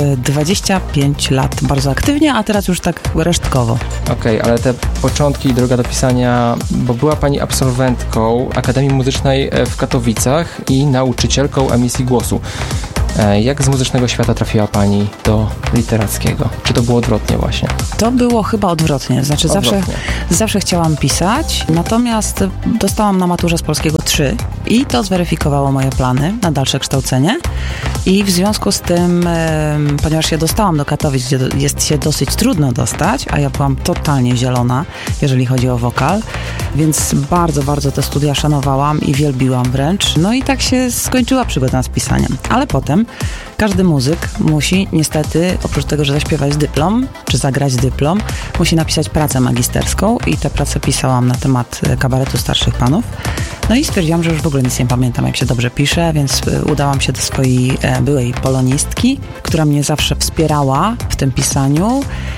Speaker 8: 25 lat bardzo aktywnie, a teraz już tak resztkowo.
Speaker 7: Okej, ale te początki i droga do pisania, bo była Pani absolwentką Akademii Muzycznej w Katowicach i nauczycielką emisji głosu. Jak z muzycznego świata trafiła Pani do literackiego? Czy to było odwrotnie właśnie?
Speaker 8: To było chyba odwrotnie, znaczy zawsze chciałam pisać, natomiast dostałam na maturze z polskiego 3 i to zweryfikowało moje plany na dalsze kształcenie i w związku z tym, ponieważ się dostałam do Katowic, gdzie jest się dosyć trudno dostać, a ja byłam totalnie zielona, jeżeli chodzi o wokal, więc bardzo, bardzo te studia szanowałam i wielbiłam wręcz. No i tak się skończyła przygoda z pisaniem. Ale potem każdy muzyk musi niestety, oprócz tego, że zaśpiewać dyplom, czy zagrać dyplom, musi napisać pracę magisterską i tę pracę pisałam na temat kabaretu starszych panów. No i stwierdziłam, że już w ogóle nic nie pamiętam, jak się dobrze pisze, więc udałam się do swojej byłej polonistki, która mnie zawsze wspierała w tym pisaniu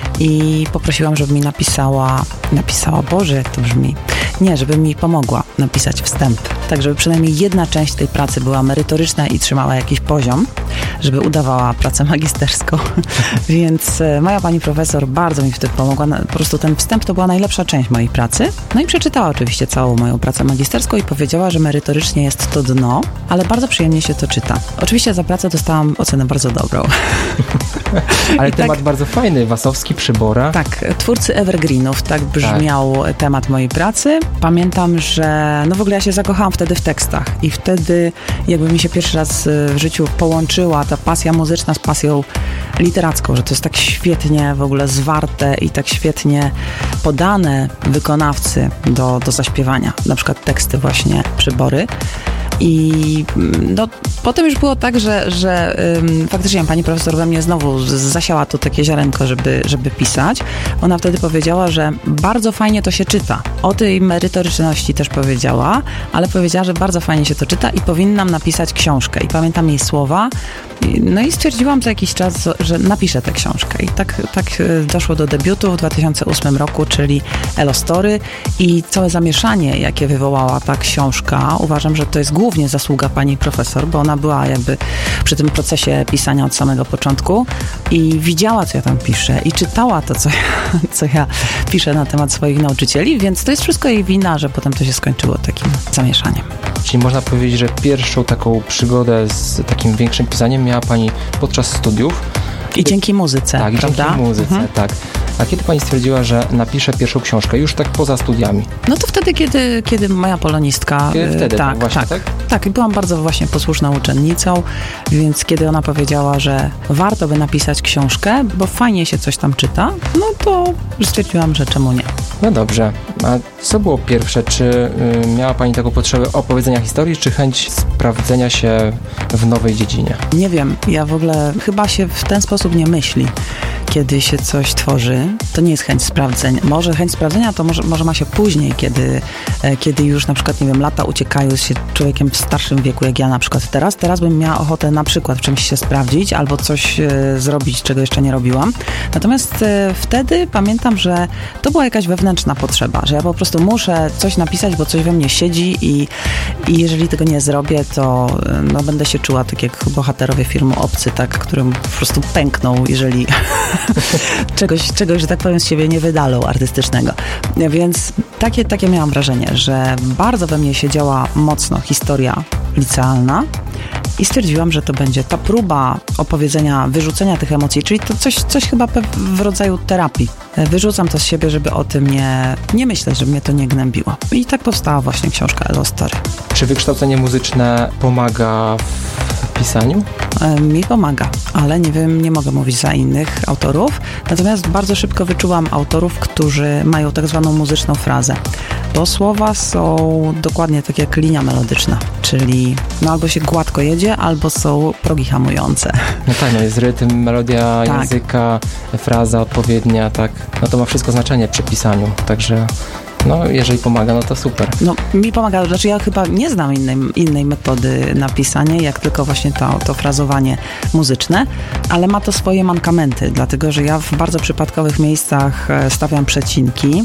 Speaker 8: i poprosiłam, żeby mi napisała, Boże, jak to brzmi, nie, żeby mi pomogła napisać wstęp, tak żeby przynajmniej jedna część tej pracy była merytoryczna i trzymała jakiś poziom, żeby udawała pracę magisterską. Więc moja pani profesor bardzo mi wtedy pomogła. Po prostu ten wstęp to była najlepsza część mojej pracy. No i przeczytała oczywiście całą moją pracę magisterską i powiedziała, że merytorycznie jest to dno, ale bardzo przyjemnie się to czyta. Oczywiście za pracę dostałam ocenę bardzo dobrą.
Speaker 7: Ale temat bardzo fajny, Wasowski, Przybora.
Speaker 8: Tak, twórcy evergreenów, tak brzmiał temat mojej pracy. Pamiętam, że w ogóle ja się zakochałam wtedy w tekstach i wtedy jakby mi się pierwszy raz w życiu połączyła ta pasja muzyczna z pasją literacką, że to jest tak świetnie w ogóle zwarte i tak świetnie podane wykonawcy do zaśpiewania. Na przykład teksty właśnie Przybory. I potem już było tak, że faktycznie pani profesor we mnie znowu zasiała to takie ziarenko, żeby pisać. Ona wtedy powiedziała, że bardzo fajnie to się czyta. O tej merytoryczności też powiedziała, ale powiedziała, że bardzo fajnie się to czyta i powinnam napisać książkę. I pamiętam jej słowa. No i stwierdziłam za jakiś czas, że napiszę tę książkę. I tak doszło do debiutu w 2008 roku, czyli Lost Story. I całe zamieszanie, jakie wywołała ta książka, uważam, że to jest głównie zasługa pani profesor, bo ona była jakby przy tym procesie pisania od samego początku i widziała, co ja tam piszę i czytała to, co ja piszę na temat swoich nauczycieli, więc to jest wszystko jej wina, że potem to się skończyło takim zamieszaniem.
Speaker 7: Czyli można powiedzieć, że pierwszą taką przygodę z takim większym pisaniem miała Pani podczas studiów.
Speaker 8: I dzięki muzyce,
Speaker 7: tak,
Speaker 8: prawda?
Speaker 7: Dzięki muzyce, tak. A kiedy Pani stwierdziła, że napisze pierwszą książkę, już tak poza studiami?
Speaker 8: No to wtedy, kiedy moja polonistka...
Speaker 7: Wtedy,
Speaker 8: tak,
Speaker 7: właśnie, tak?
Speaker 8: Tak, i byłam bardzo właśnie posłuszną uczennicą, więc kiedy ona powiedziała, że warto by napisać książkę, bo fajnie się coś tam czyta, no to stwierdziłam, że czemu nie.
Speaker 7: No dobrze. A co było pierwsze? Czy miała Pani taką potrzebę opowiedzenia historii, czy chęć sprawdzenia się w nowej dziedzinie? Nie
Speaker 8: wiem. Ja w ogóle chyba się w ten sposób nie myśli. Kiedy się coś tworzy, to nie jest chęć sprawdzenia. Może chęć sprawdzenia to może ma się później, kiedy już na przykład, nie wiem, lata uciekają się człowiekiem w starszym wieku, jak ja na przykład teraz. Teraz bym miała ochotę na przykład w czymś się sprawdzić albo coś zrobić, czego jeszcze nie robiłam. Natomiast wtedy pamiętam, że to była jakaś wewnętrzna potrzeba, że ja po prostu muszę coś napisać, bo coś we mnie siedzi i jeżeli tego nie zrobię, to będę się czuła tak jak bohaterowie filmu Obcy, tak, którym po prostu pękną, jeżeli czegoś, że tak powiem, z siebie nie wydalą artystycznego. Więc takie miałam wrażenie, że bardzo we mnie siedziała mocno historia licealna i stwierdziłam, że to będzie ta próba opowiedzenia, wyrzucenia tych emocji, czyli to coś chyba w rodzaju terapii. Wyrzucam to z siebie, żeby o tym nie myśleć, żeby mnie to nie gnębiło. I tak powstała właśnie książka Lost Story.
Speaker 7: Czy wykształcenie muzyczne pomaga w pisaniu?
Speaker 8: Mi pomaga, ale nie mogę mówić za innych autorów. Natomiast bardzo szybko wyczułam autorów, którzy mają tak zwaną muzyczną frazę. Bo słowa są dokładnie tak jak linia melodyczna, czyli albo się gładko jedzie, albo są progi hamujące.
Speaker 7: No tak, jest rytm, melodia języka, fraza odpowiednia, tak. No to ma wszystko znaczenie przy pisaniu, także... No, jeżeli pomaga, to super.
Speaker 8: No, mi pomaga, znaczy ja chyba nie znam innej metody na pisanie, jak tylko właśnie to frazowanie muzyczne, ale ma to swoje mankamenty, dlatego, że ja w bardzo przypadkowych miejscach stawiam przecinki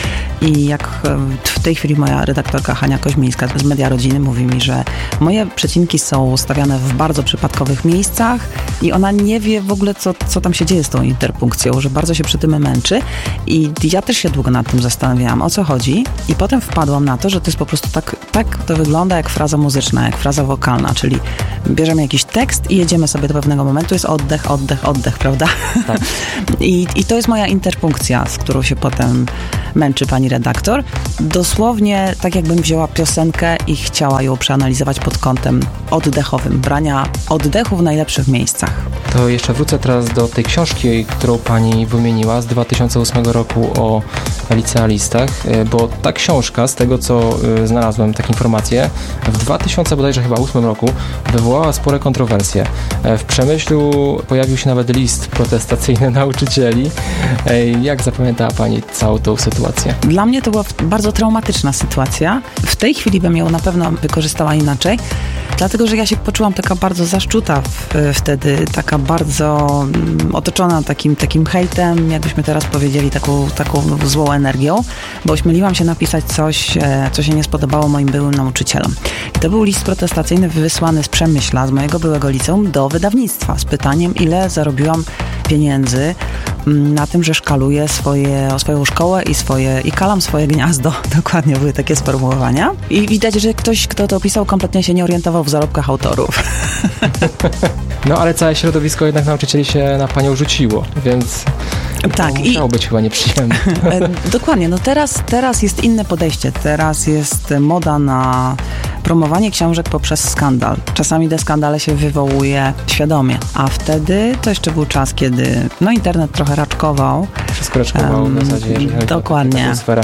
Speaker 8: i jak w tej chwili moja redaktorka Hania Koźmińska z Media Rodziny mówi mi, że moje przecinki są stawiane w bardzo przypadkowych miejscach i ona nie wie w ogóle, co tam się dzieje z tą interpunkcją, że bardzo się przy tym męczy i ja też się długo nad tym zastanawiałam, o co chodzi i potem wpadłam na to, że to jest po prostu tak to wygląda jak fraza muzyczna, jak fraza wokalna, czyli bierzemy jakiś tekst i jedziemy sobie do pewnego momentu, jest oddech, oddech, oddech, prawda? Tak. I to jest moja interpunkcja, z którą się potem męczy pani redaktor. Dosłownie tak jakbym wzięła piosenkę i chciała ją przeanalizować pod kątem oddechowym, brania oddechu w najlepszych miejscach.
Speaker 7: To jeszcze wrócę teraz do tej książki, którą pani wymieniła z 2008 roku o licealistach, bo ta książka, z tego co znalazłem, takie informacje, w 2008 roku wywołała spore kontrowersje. W Przemyślu pojawił się nawet list protestacyjny nauczycieli. Jak zapamiętała pani całą tą sytuację?
Speaker 8: Dla mnie to była bardzo traumatyczna sytuacja. W tej chwili bym ją na pewno wykorzystała inaczej, dlatego, że ja się poczułam taka bardzo zaszczuta wtedy, taka bardzo otoczona takim hejtem, jakbyśmy teraz powiedzieli, taką złą energią, bo ośmieliłam się napisać coś, co się nie spodobało moim byłym nauczycielom. I to był list protestacyjny wysłany z Przemyśla, z mojego byłego liceum, do wydawnictwa z pytaniem, ile zarobiłam pieniędzy na tym, że szkaluję swoją szkołę i kalam swoje gniazdo. Dokładnie były takie sformułowania. I widać, że ktoś, kto to pisał, kompletnie się nie orientował w zarobkach autorów.
Speaker 7: No, ale całe środowisko jednak nauczycieli się na panią rzuciło, więc
Speaker 8: tak,
Speaker 7: musiało być chyba nieprzyjemne.
Speaker 8: Dokładnie. No teraz jest inne podejście. Teraz jest moda na promowanie książek poprzez skandal. Czasami te skandale się wywołuje świadomie, a wtedy to jeszcze był czas, kiedy internet trochę raczkował.
Speaker 7: Wszystko raczkowało w zasadzie, jeżeli chodzi
Speaker 8: dokładnie.
Speaker 7: o atmosferę.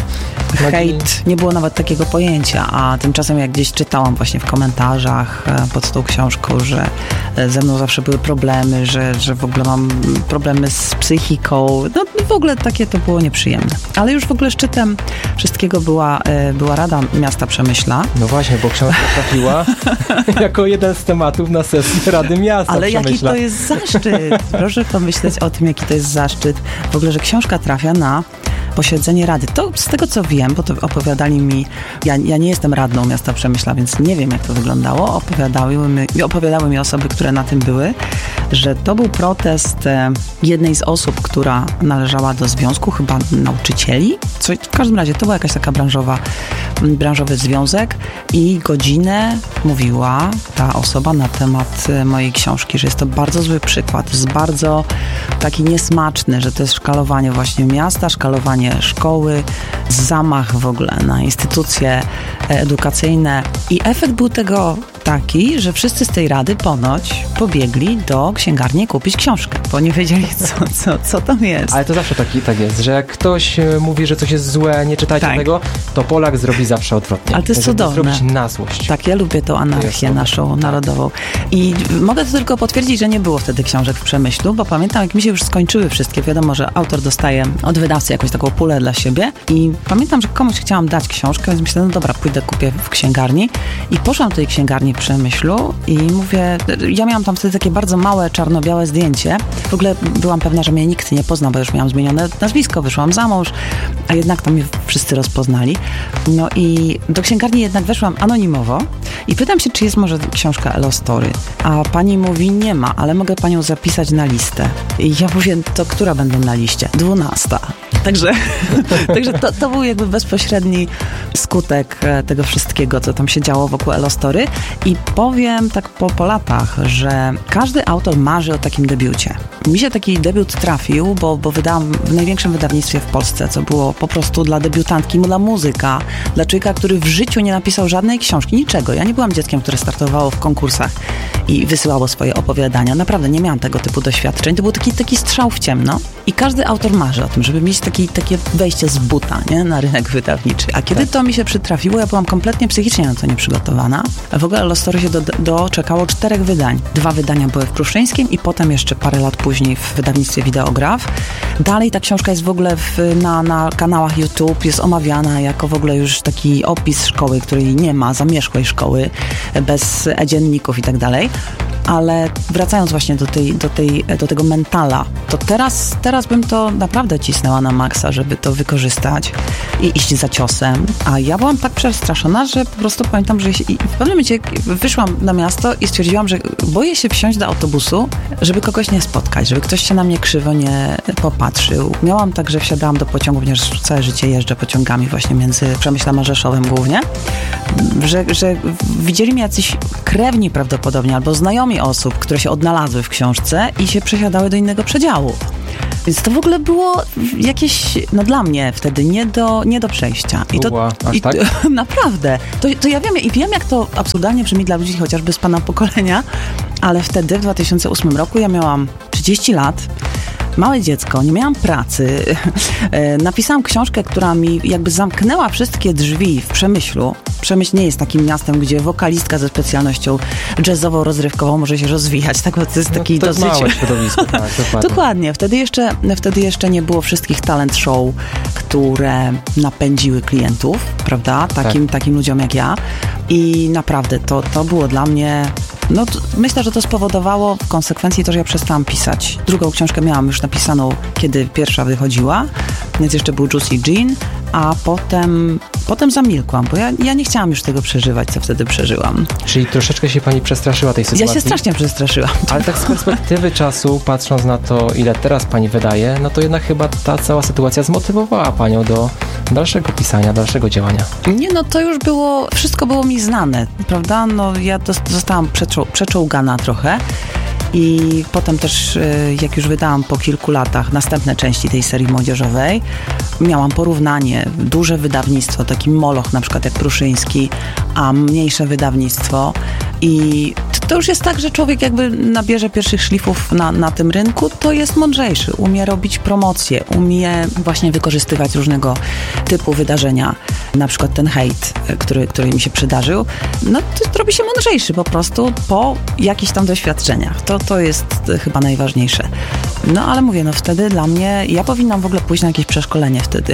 Speaker 8: Hejt, nie było nawet takiego pojęcia, a tymczasem jak gdzieś czytałam właśnie w komentarzach pod tą książką, że ze mną zawsze były problemy, że w ogóle mam problemy z psychiką, no w ogóle takie to było nieprzyjemne. Ale już w ogóle szczytem wszystkiego była Rada Miasta Przemyśla.
Speaker 7: No właśnie, bo książka trafiła jako jeden z tematów na sesji Rady Miasta
Speaker 8: Ale
Speaker 7: Przemyśla.
Speaker 8: jaki to jest zaszczyt. Proszę pomyśleć o tym, jaki to jest zaszczyt. W ogóle, że książka trafia na posiedzenie Rady. To z tego, co wiem, bo to opowiadali mi, ja nie jestem radną Miasta Przemyśla, więc nie wiem, jak to wyglądało. Opowiadały mi osoby, które na tym były, że to był protest jednej z osób, która należała do związku, chyba nauczycieli. W każdym razie to była jakaś taka branżowy związek i godzinę mówiła ta osoba na temat mojej książki, że jest to bardzo zły przykład, jest bardzo taki niesmaczny, że to jest szkalowanie właśnie miasta, szkalowanie szkoły, zamach w ogóle na instytucje edukacyjne i efekt był tego taki, że wszyscy z tej rady ponoć pobiegli do księgarni kupić książkę, bo nie wiedzieli, co tam jest.
Speaker 7: Ale to zawsze tak jest, że jak ktoś mówi, że coś jest złe, nie czytajcie tego, to Polak zrobi zawsze odwrotnie.
Speaker 8: Ale to jest cudowne.
Speaker 7: Zrobić na złość.
Speaker 8: Tak, ja lubię tą anarchię naszą narodową. I mogę to tylko potwierdzić, że nie było wtedy książek w Przemyślu, bo pamiętam, jak mi się już skończyły wszystkie. Wiadomo, że autor dostaje od wydawcy jakąś taką pulę dla siebie i pamiętam, że komuś chciałam dać książkę, więc myślę, no dobra, pójdę, kupię w księgarni i poszłam do tej księgarni w Przemyślu i mówię, ja miałam tam wtedy takie bardzo małe, czarno-białe zdjęcie. W ogóle byłam pewna, że mnie nikt nie pozna, bo już miałam zmienione nazwisko, wyszłam za mąż, a jednak tam mnie wszyscy rozpoznali. No i do księgarni jednak weszłam anonimowo i pytam się, czy jest może książka Elo Story. A pani mówi, nie ma, ale mogę panią zapisać na listę. I ja mówię, to która będę na liście? 12. Także to był jakby bezpośredni skutek tego wszystkiego, co tam się działo wokół Elostory. I powiem tak po latach, że każdy autor marzy o takim debiucie. Mi się taki debiut trafił, bo wydałam w największym wydawnictwie w Polsce, co było po prostu dla debiutantki, dla muzyka, dla człowieka, który w życiu nie napisał żadnej książki, niczego. Ja nie byłam dzieckiem, które startowało w konkursach i wysyłało swoje opowiadania. Naprawdę nie miałam tego typu doświadczeń. To był taki strzał w ciemno. I każdy autor marzy o tym, żeby mieć takie wejście z buta, nie? Na rynek wydawniczy. A kiedy to mi się przytrafiło, ja byłam kompletnie psychicznie na to nieprzygotowana. W ogóle Elostory się doczekało 4 wydań. 2 wydania były w Pruszyńskim i potem jeszcze parę lat później w wydawnictwie Wideograf. Dalej ta książka jest w ogóle na kanałach YouTube, jest omawiana jako w ogóle już taki opis szkoły, której nie ma, zamierzchłej szkoły, bez dzienników i tak dalej. Ale wracając właśnie do tego mentala, to teraz bym to naprawdę cisnęła na maksa, żeby to wykorzystać i iść za ciosem. A ja byłam tak przestraszona, że po prostu pamiętam, że w pewnym momencie wyszłam na miasto i stwierdziłam, że boję się wsiąść do autobusu, żeby kogoś nie spotkać, żeby ktoś się na mnie krzywo nie popatrzył. Miałam tak, że wsiadałam do pociągu, ponieważ całe życie jeżdżę pociągami właśnie między Przemyślem a Rzeszowem głównie, że widzieli mnie jacyś krewni prawdopodobnie albo znajomi osób, które się odnalazły w książce i się przesiadały do innego przedziału. Więc to w ogóle było jakieś, dla mnie wtedy nie do przejścia.
Speaker 7: Tak?
Speaker 8: Naprawdę. To ja wiem, jak to absurdalnie brzmi dla ludzi chociażby z pana pokolenia, ale wtedy w 2008 roku ja miałam 30 lat, małe dziecko, nie miałam pracy. Napisałam książkę, która mi jakby zamknęła wszystkie drzwi w Przemyślu. Przemyśl nie jest takim miastem, gdzie wokalistka ze specjalnością jazzową, rozrywkową może się rozwijać. Tak, to jest taki
Speaker 7: to
Speaker 8: dosyć...
Speaker 7: małe środowisko, tak, dokładnie.
Speaker 8: Dokładnie. Wtedy jeszcze nie było wszystkich talent show, które napędziły klientów, prawda? Takim ludziom jak ja. I naprawdę to było dla mnie... myślę, że to spowodowało w konsekwencji to, że ja przestałam pisać. Drugą książkę miałam już napisaną, kiedy pierwsza wychodziła, więc jeszcze był Juicy Gin, a potem zamilkłam, bo ja nie chciałam już tego przeżywać, co wtedy przeżyłam.
Speaker 7: Czyli troszeczkę się pani przestraszyła tej sytuacji?
Speaker 8: Ja się strasznie przestraszyłam.
Speaker 7: Ale tak z perspektywy czasu, patrząc na to, ile teraz pani wydaje, no to jednak chyba ta cała sytuacja zmotywowała panią do dalszego pisania, dalszego działania.
Speaker 8: Nie, to już wszystko było mi znane, prawda? Ja zostałam przeczołgana trochę. I potem też, jak już wydałam po kilku latach następne części tej serii młodzieżowej, miałam porównanie, duże wydawnictwo, taki moloch na przykład jak Pruszyński, a mniejsze wydawnictwo. I to już jest tak, że człowiek jakby nabierze pierwszych szlifów na tym rynku, to jest mądrzejszy, umie robić promocje, umie właśnie wykorzystywać różnego typu wydarzenia. Na przykład ten hejt, który mi się przydarzył, to robi się mądrzejszy po prostu po jakichś tam doświadczeniach. To jest chyba najważniejsze. Ale mówię, wtedy dla mnie, ja powinnam w ogóle pójść na jakieś przeszkolenie wtedy.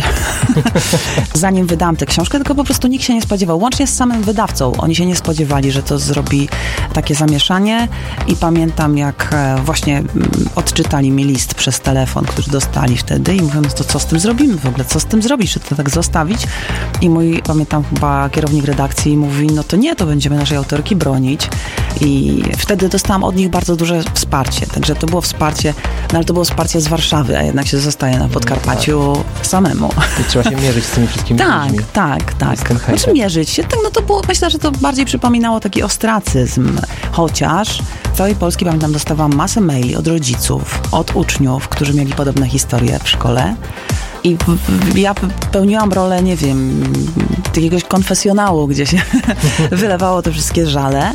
Speaker 8: Zanim wydałam tę książkę, tylko po prostu nikt się nie spodziewał, łącznie z samym wydawcą. Oni się nie spodziewali, że to zrobi takie zamieszanie i pamiętam, jak właśnie odczytali mi list przez telefon, który dostali wtedy i mówią, to co z tym zrobimy w ogóle? Co z tym zrobisz? Czy to tak zostawić? I pamiętam chyba kierownik redakcji mówi, to będziemy naszej autorki bronić. I wtedy dostałam od nich bardzo duże wsparcie. Także to było wsparcie, ale to było wsparcie z Warszawy, a jednak się zostaje na Podkarpaciu samemu.
Speaker 7: I trzeba się mierzyć z tymi wszystkimi ludźmi.
Speaker 8: Tak. Znaczy mierzyć się. To było, myślę, że to bardziej przypominało taki ostracyzm. Chociaż w całej Polski, pamiętam, dostawałam masę maili od rodziców, od uczniów, którzy mieli podobne historie w szkole. I ja pełniłam rolę, nie wiem, jakiegoś konfesjonału, gdzie się wylewało te wszystkie żale.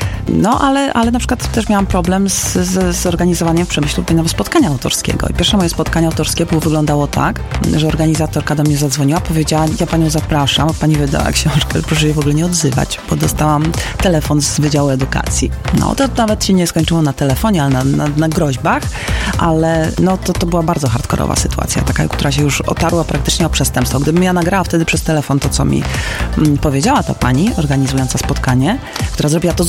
Speaker 8: Ale na przykład też miałam problem z organizowaniem w Przemyślu pewnego spotkania autorskiego. I pierwsze moje spotkanie autorskie wyglądało tak, że organizatorka do mnie zadzwoniła, powiedziała, ja panią zapraszam, pani wydała książkę, proszę jej w ogóle nie odzywać, bo dostałam telefon z Wydziału Edukacji. To nawet się nie skończyło na telefonie, ale na groźbach, ale to była bardzo hardkorowa sytuacja, taka, która się już otarła praktycznie o przestępstwo. Gdybym ja nagrała wtedy przez telefon to, co mi powiedziała ta pani organizująca spotkanie, która zrobiła to zupełnie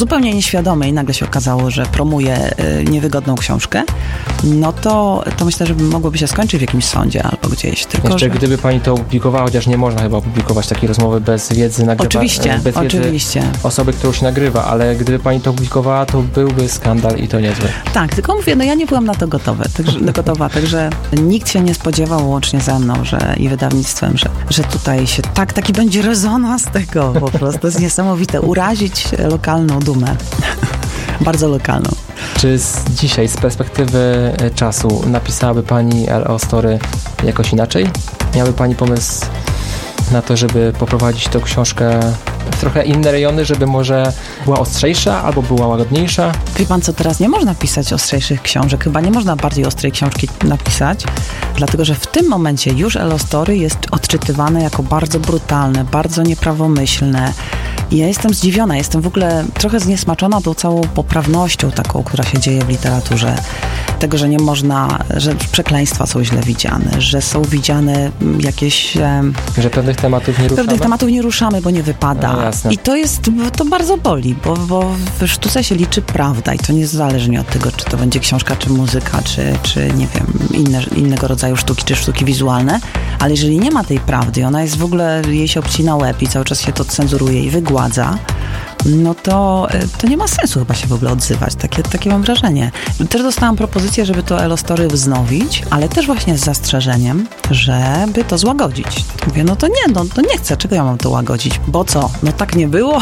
Speaker 8: nieświadomej nagle się okazało, że promuje niewygodną książkę, no to myślę, że mogłoby się skończyć w jakimś sądzie albo gdzieś. Tylko,
Speaker 7: jeszcze gdyby pani to opublikowała, chociaż nie można chyba opublikować takiej rozmowy bez wiedzy
Speaker 8: Oczywiście.
Speaker 7: Wiedzy osoby, którą się nagrywa, ale gdyby pani to opublikowała, to byłby skandal i to niezły.
Speaker 8: Tak, tylko mówię, no ja nie byłam na to gotowa, także nikt się nie spodziewał łącznie ze mną i wydawnictwem, że tutaj się taki będzie rezonans tego, po prostu to jest niesamowite, urazić lokalną dumę, bardzo lokalną.
Speaker 7: Czy dzisiaj, z perspektywy czasu, napisałaby pani L.O. Story jakoś inaczej? Miałaby pani pomysł na to, żeby poprowadzić tą książkę w trochę inne rejony, żeby może była ostrzejsza albo była łagodniejsza?
Speaker 8: Wie pan co, teraz nie można pisać ostrzejszych książek, chyba nie można bardziej ostrej książki napisać, dlatego że w tym momencie już L.O. Story jest odczytywane jako bardzo brutalne, bardzo nieprawomyślne. I ja jestem zdziwiona, jestem w ogóle trochę zniesmaczona tą całą poprawnością taką, która się dzieje w literaturze. Tego, że nie można, że przekleństwa są źle widziane, że są widziane jakieś...
Speaker 7: Że pewnych tematów nie ruszamy?
Speaker 8: Pewnych tematów nie ruszamy, bo nie wypada.
Speaker 7: No, jasne.
Speaker 8: I to bardzo boli, bo w sztuce się liczy prawda i to niezależnie od tego, czy to będzie książka, czy muzyka, czy nie wiem, innego rodzaju sztuki, czy sztuki wizualne, ale jeżeli nie ma tej prawdy, ona jest w ogóle, jej się obcina łeb i cały czas się to cenzuruje i wygładza, no to nie ma sensu chyba się w ogóle odzywać. Takie mam wrażenie. Też dostałam propozycję, żeby to L.O. Story wznowić, ale też właśnie z zastrzeżeniem, żeby to złagodzić. Mówię, no to nie chcę. Czego ja mam to łagodzić? Bo co? No tak nie było?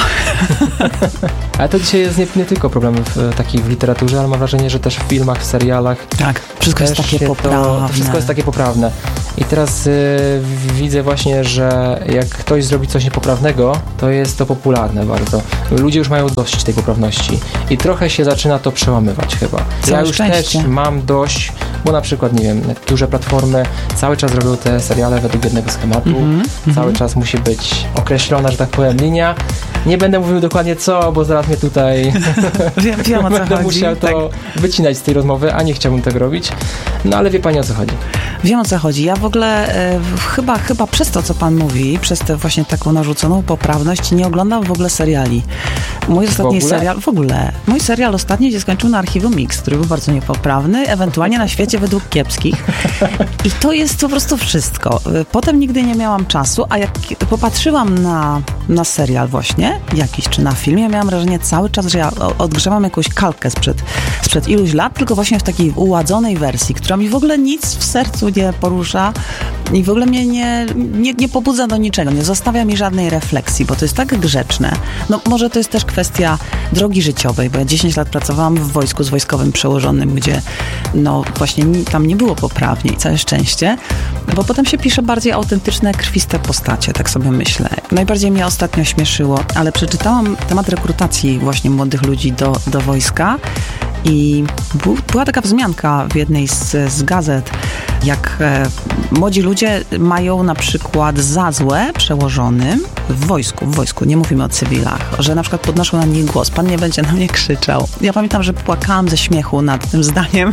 Speaker 7: Ale to dzisiaj jest nie tylko problem w literaturze, ale mam wrażenie, że też w filmach, w serialach.
Speaker 8: Tak, wszystko jest takie poprawne.
Speaker 7: Wszystko jest takie poprawne. I teraz widzę właśnie, że jak ktoś zrobi coś niepoprawnego, to jest to popularne bardzo. Ludzie już mają dość tej poprawności i trochę się zaczyna to przełamywać chyba. Ja już też mam dość, bo na przykład, nie wiem, duże platformy cały czas robią te seriale według jednego schematu, cały czas musi być określona, że tak powiem, linia. Nie będę mówił dokładnie co, bo zaraz mnie tutaj
Speaker 8: wiem o co
Speaker 7: będę
Speaker 8: chodzi.
Speaker 7: musiał to wycinać z tej rozmowy, a nie chciałbym tego robić. No ale wie pani, o co chodzi.
Speaker 8: Wiem, o co chodzi. Ja w ogóle chyba przez to, co pan mówi, przez tę właśnie taką narzuconą poprawność, nie oglądam w ogóle seriali. Mój serial ostatni się skończył na Archiwum Mix, który był bardzo niepoprawny, ewentualnie na Świecie według kiepskich. I to jest po prostu wszystko. Potem nigdy nie miałam czasu, a jak popatrzyłam na serial właśnie, jakiś, czy na film, ja miałam wrażenie cały czas, że ja odgrzewam jakąś kalkę sprzed iluś lat, tylko właśnie w takiej uładzonej wersji, która mi w ogóle nic w sercu nie porusza i w ogóle mnie nie pobudza do niczego, nie zostawia mi żadnej refleksji, bo to jest tak grzeczne. No może to jest też kwestia drogi życiowej, bo ja 10 lat pracowałam w wojsku z wojskowym przełożonym, gdzie no właśnie tam nie było poprawnie i całe szczęście, bo potem się pisze bardziej autentyczne, krwiste postacie, tak sobie myślę. Najbardziej mnie ostatnio śmieszyło, ale przeczytałam temat rekrutacji właśnie młodych ludzi do wojska i była taka wzmianka w jednej z gazet, jak młodzi ludzie mają na przykład za złe przełożonym w wojsku, nie mówimy o cywilach, że na przykład podnoszą na nich głos, pan nie będzie na mnie krzyczał. Ja pamiętam, że płakałam ze śmiechu nad tym zdaniem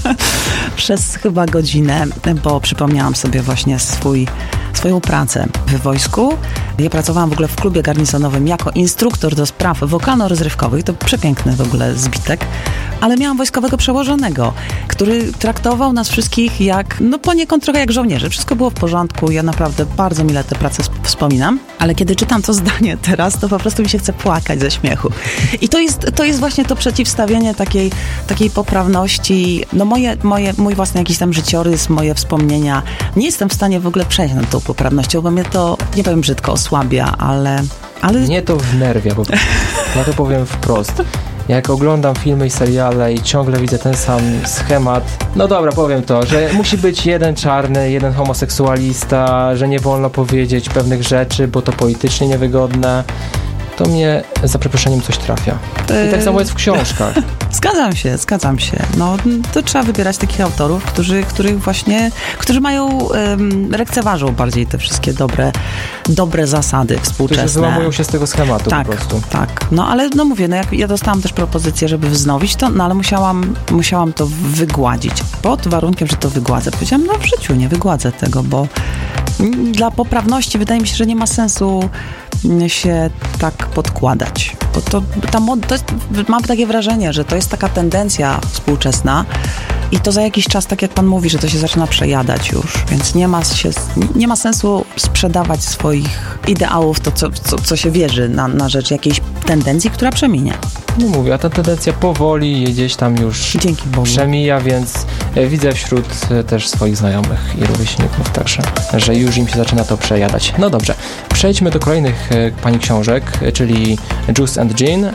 Speaker 8: przez chyba godzinę, bo przypomniałam sobie właśnie swoją pracę w wojsku. Ja pracowałam w ogóle w klubie garnisonowym jako instruktor do spraw wokalno-rozrywkowych, to przepiękny w ogóle zbitek, ale miałam wojskowego przełożonego, który traktował nas wszystkich jak, no poniekąd trochę jak żołnierze. Wszystko było w porządku, ja naprawdę bardzo mile tę pracę wspominam, ale kiedy czytam to zdanie teraz, to po prostu mi się chce płakać ze śmiechu. I to jest właśnie to przeciwstawienie takiej poprawności, no mój własny jakiś tam życiorys, moje wspomnienia. Nie jestem w stanie w ogóle przejść nad tą poprawnością, bo mnie to, nie powiem brzydko, osłabia, ale...
Speaker 7: Mnie to wnerwia, bo ja to powiem wprost. Jak oglądam filmy i seriale i ciągle widzę ten sam schemat, no dobra, powiem to, że musi być jeden czarny, jeden homoseksualista, że nie wolno powiedzieć pewnych rzeczy, bo to politycznie niewygodne, to mnie za przeproszeniem coś trafia. I tak samo jest w książkach. Zgadzam się. No,
Speaker 8: to trzeba wybierać takich autorów, którzy mają, lekceważą bardziej te wszystkie dobre zasady współczesne.
Speaker 7: Którzy wyłamują się z tego schematu po prostu. Tak.
Speaker 8: No, ale no mówię, no ja dostałam też propozycję, żeby wznowić to, no ale musiałam to wygładzić. Pod warunkiem, że to wygładzę. Powiedziałam, no w życiu nie wygładzę tego, bo Dla poprawności wydaje mi się, że nie ma sensu się tak podkładać. Bo mam takie wrażenie, że to jest taka tendencja współczesna i to za jakiś czas, tak jak pan mówi, że to się zaczyna przejadać już, więc nie ma sensu sprzedawać swoich ideałów, to co się wierzy na rzecz jakiejś tendencji, która przeminie.
Speaker 7: No mówię, a ta tendencja powoli gdzieś tam już
Speaker 8: Dzięki Bogu
Speaker 7: przemija, więc widzę wśród też swoich znajomych i rówieśników także, że już im się zaczyna to przejadać. No dobrze, przejdźmy do kolejnych pani książek, czyli Juice and Gin,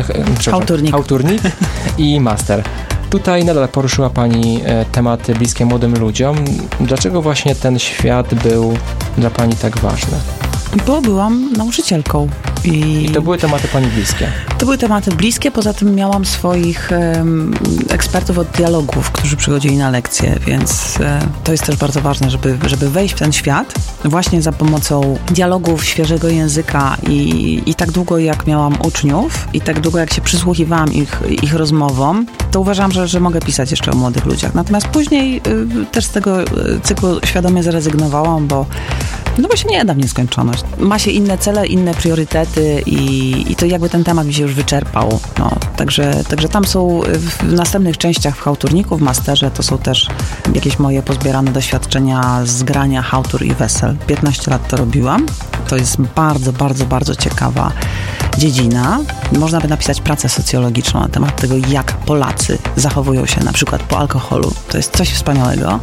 Speaker 7: Chałturnik i Master. Tutaj nadal poruszyła pani tematy bliskie młodym ludziom. Dlaczego właśnie ten świat był dla pani tak ważny?
Speaker 8: Bo byłam nauczycielką.
Speaker 7: I to były tematy pani bliskie?
Speaker 8: To były tematy bliskie, poza tym miałam swoich ekspertów od dialogów, którzy przychodzili na lekcje, więc to jest też bardzo ważne, żeby wejść w ten świat właśnie za pomocą dialogów, świeżego języka i tak długo jak miałam uczniów i tak długo jak się przysłuchiwałam ich rozmowom, to uważam, że mogę pisać jeszcze o młodych ludziach. Natomiast później też z tego cyklu świadomie zrezygnowałam, bo się nie da w nieskończoność. Ma się inne cele, inne priorytety i to jakby ten temat mi się już wyczerpał. No, także tam są w następnych częściach w Chałturniku, w Masterze, to są też jakieś moje pozbierane doświadczenia z grania chałtur i wesel. 15 lat to robiłam. To jest bardzo, bardzo, bardzo ciekawa dziedzina. Można by napisać pracę socjologiczną na temat tego, jak Polacy zachowują się na przykład po alkoholu. To jest coś wspaniałego.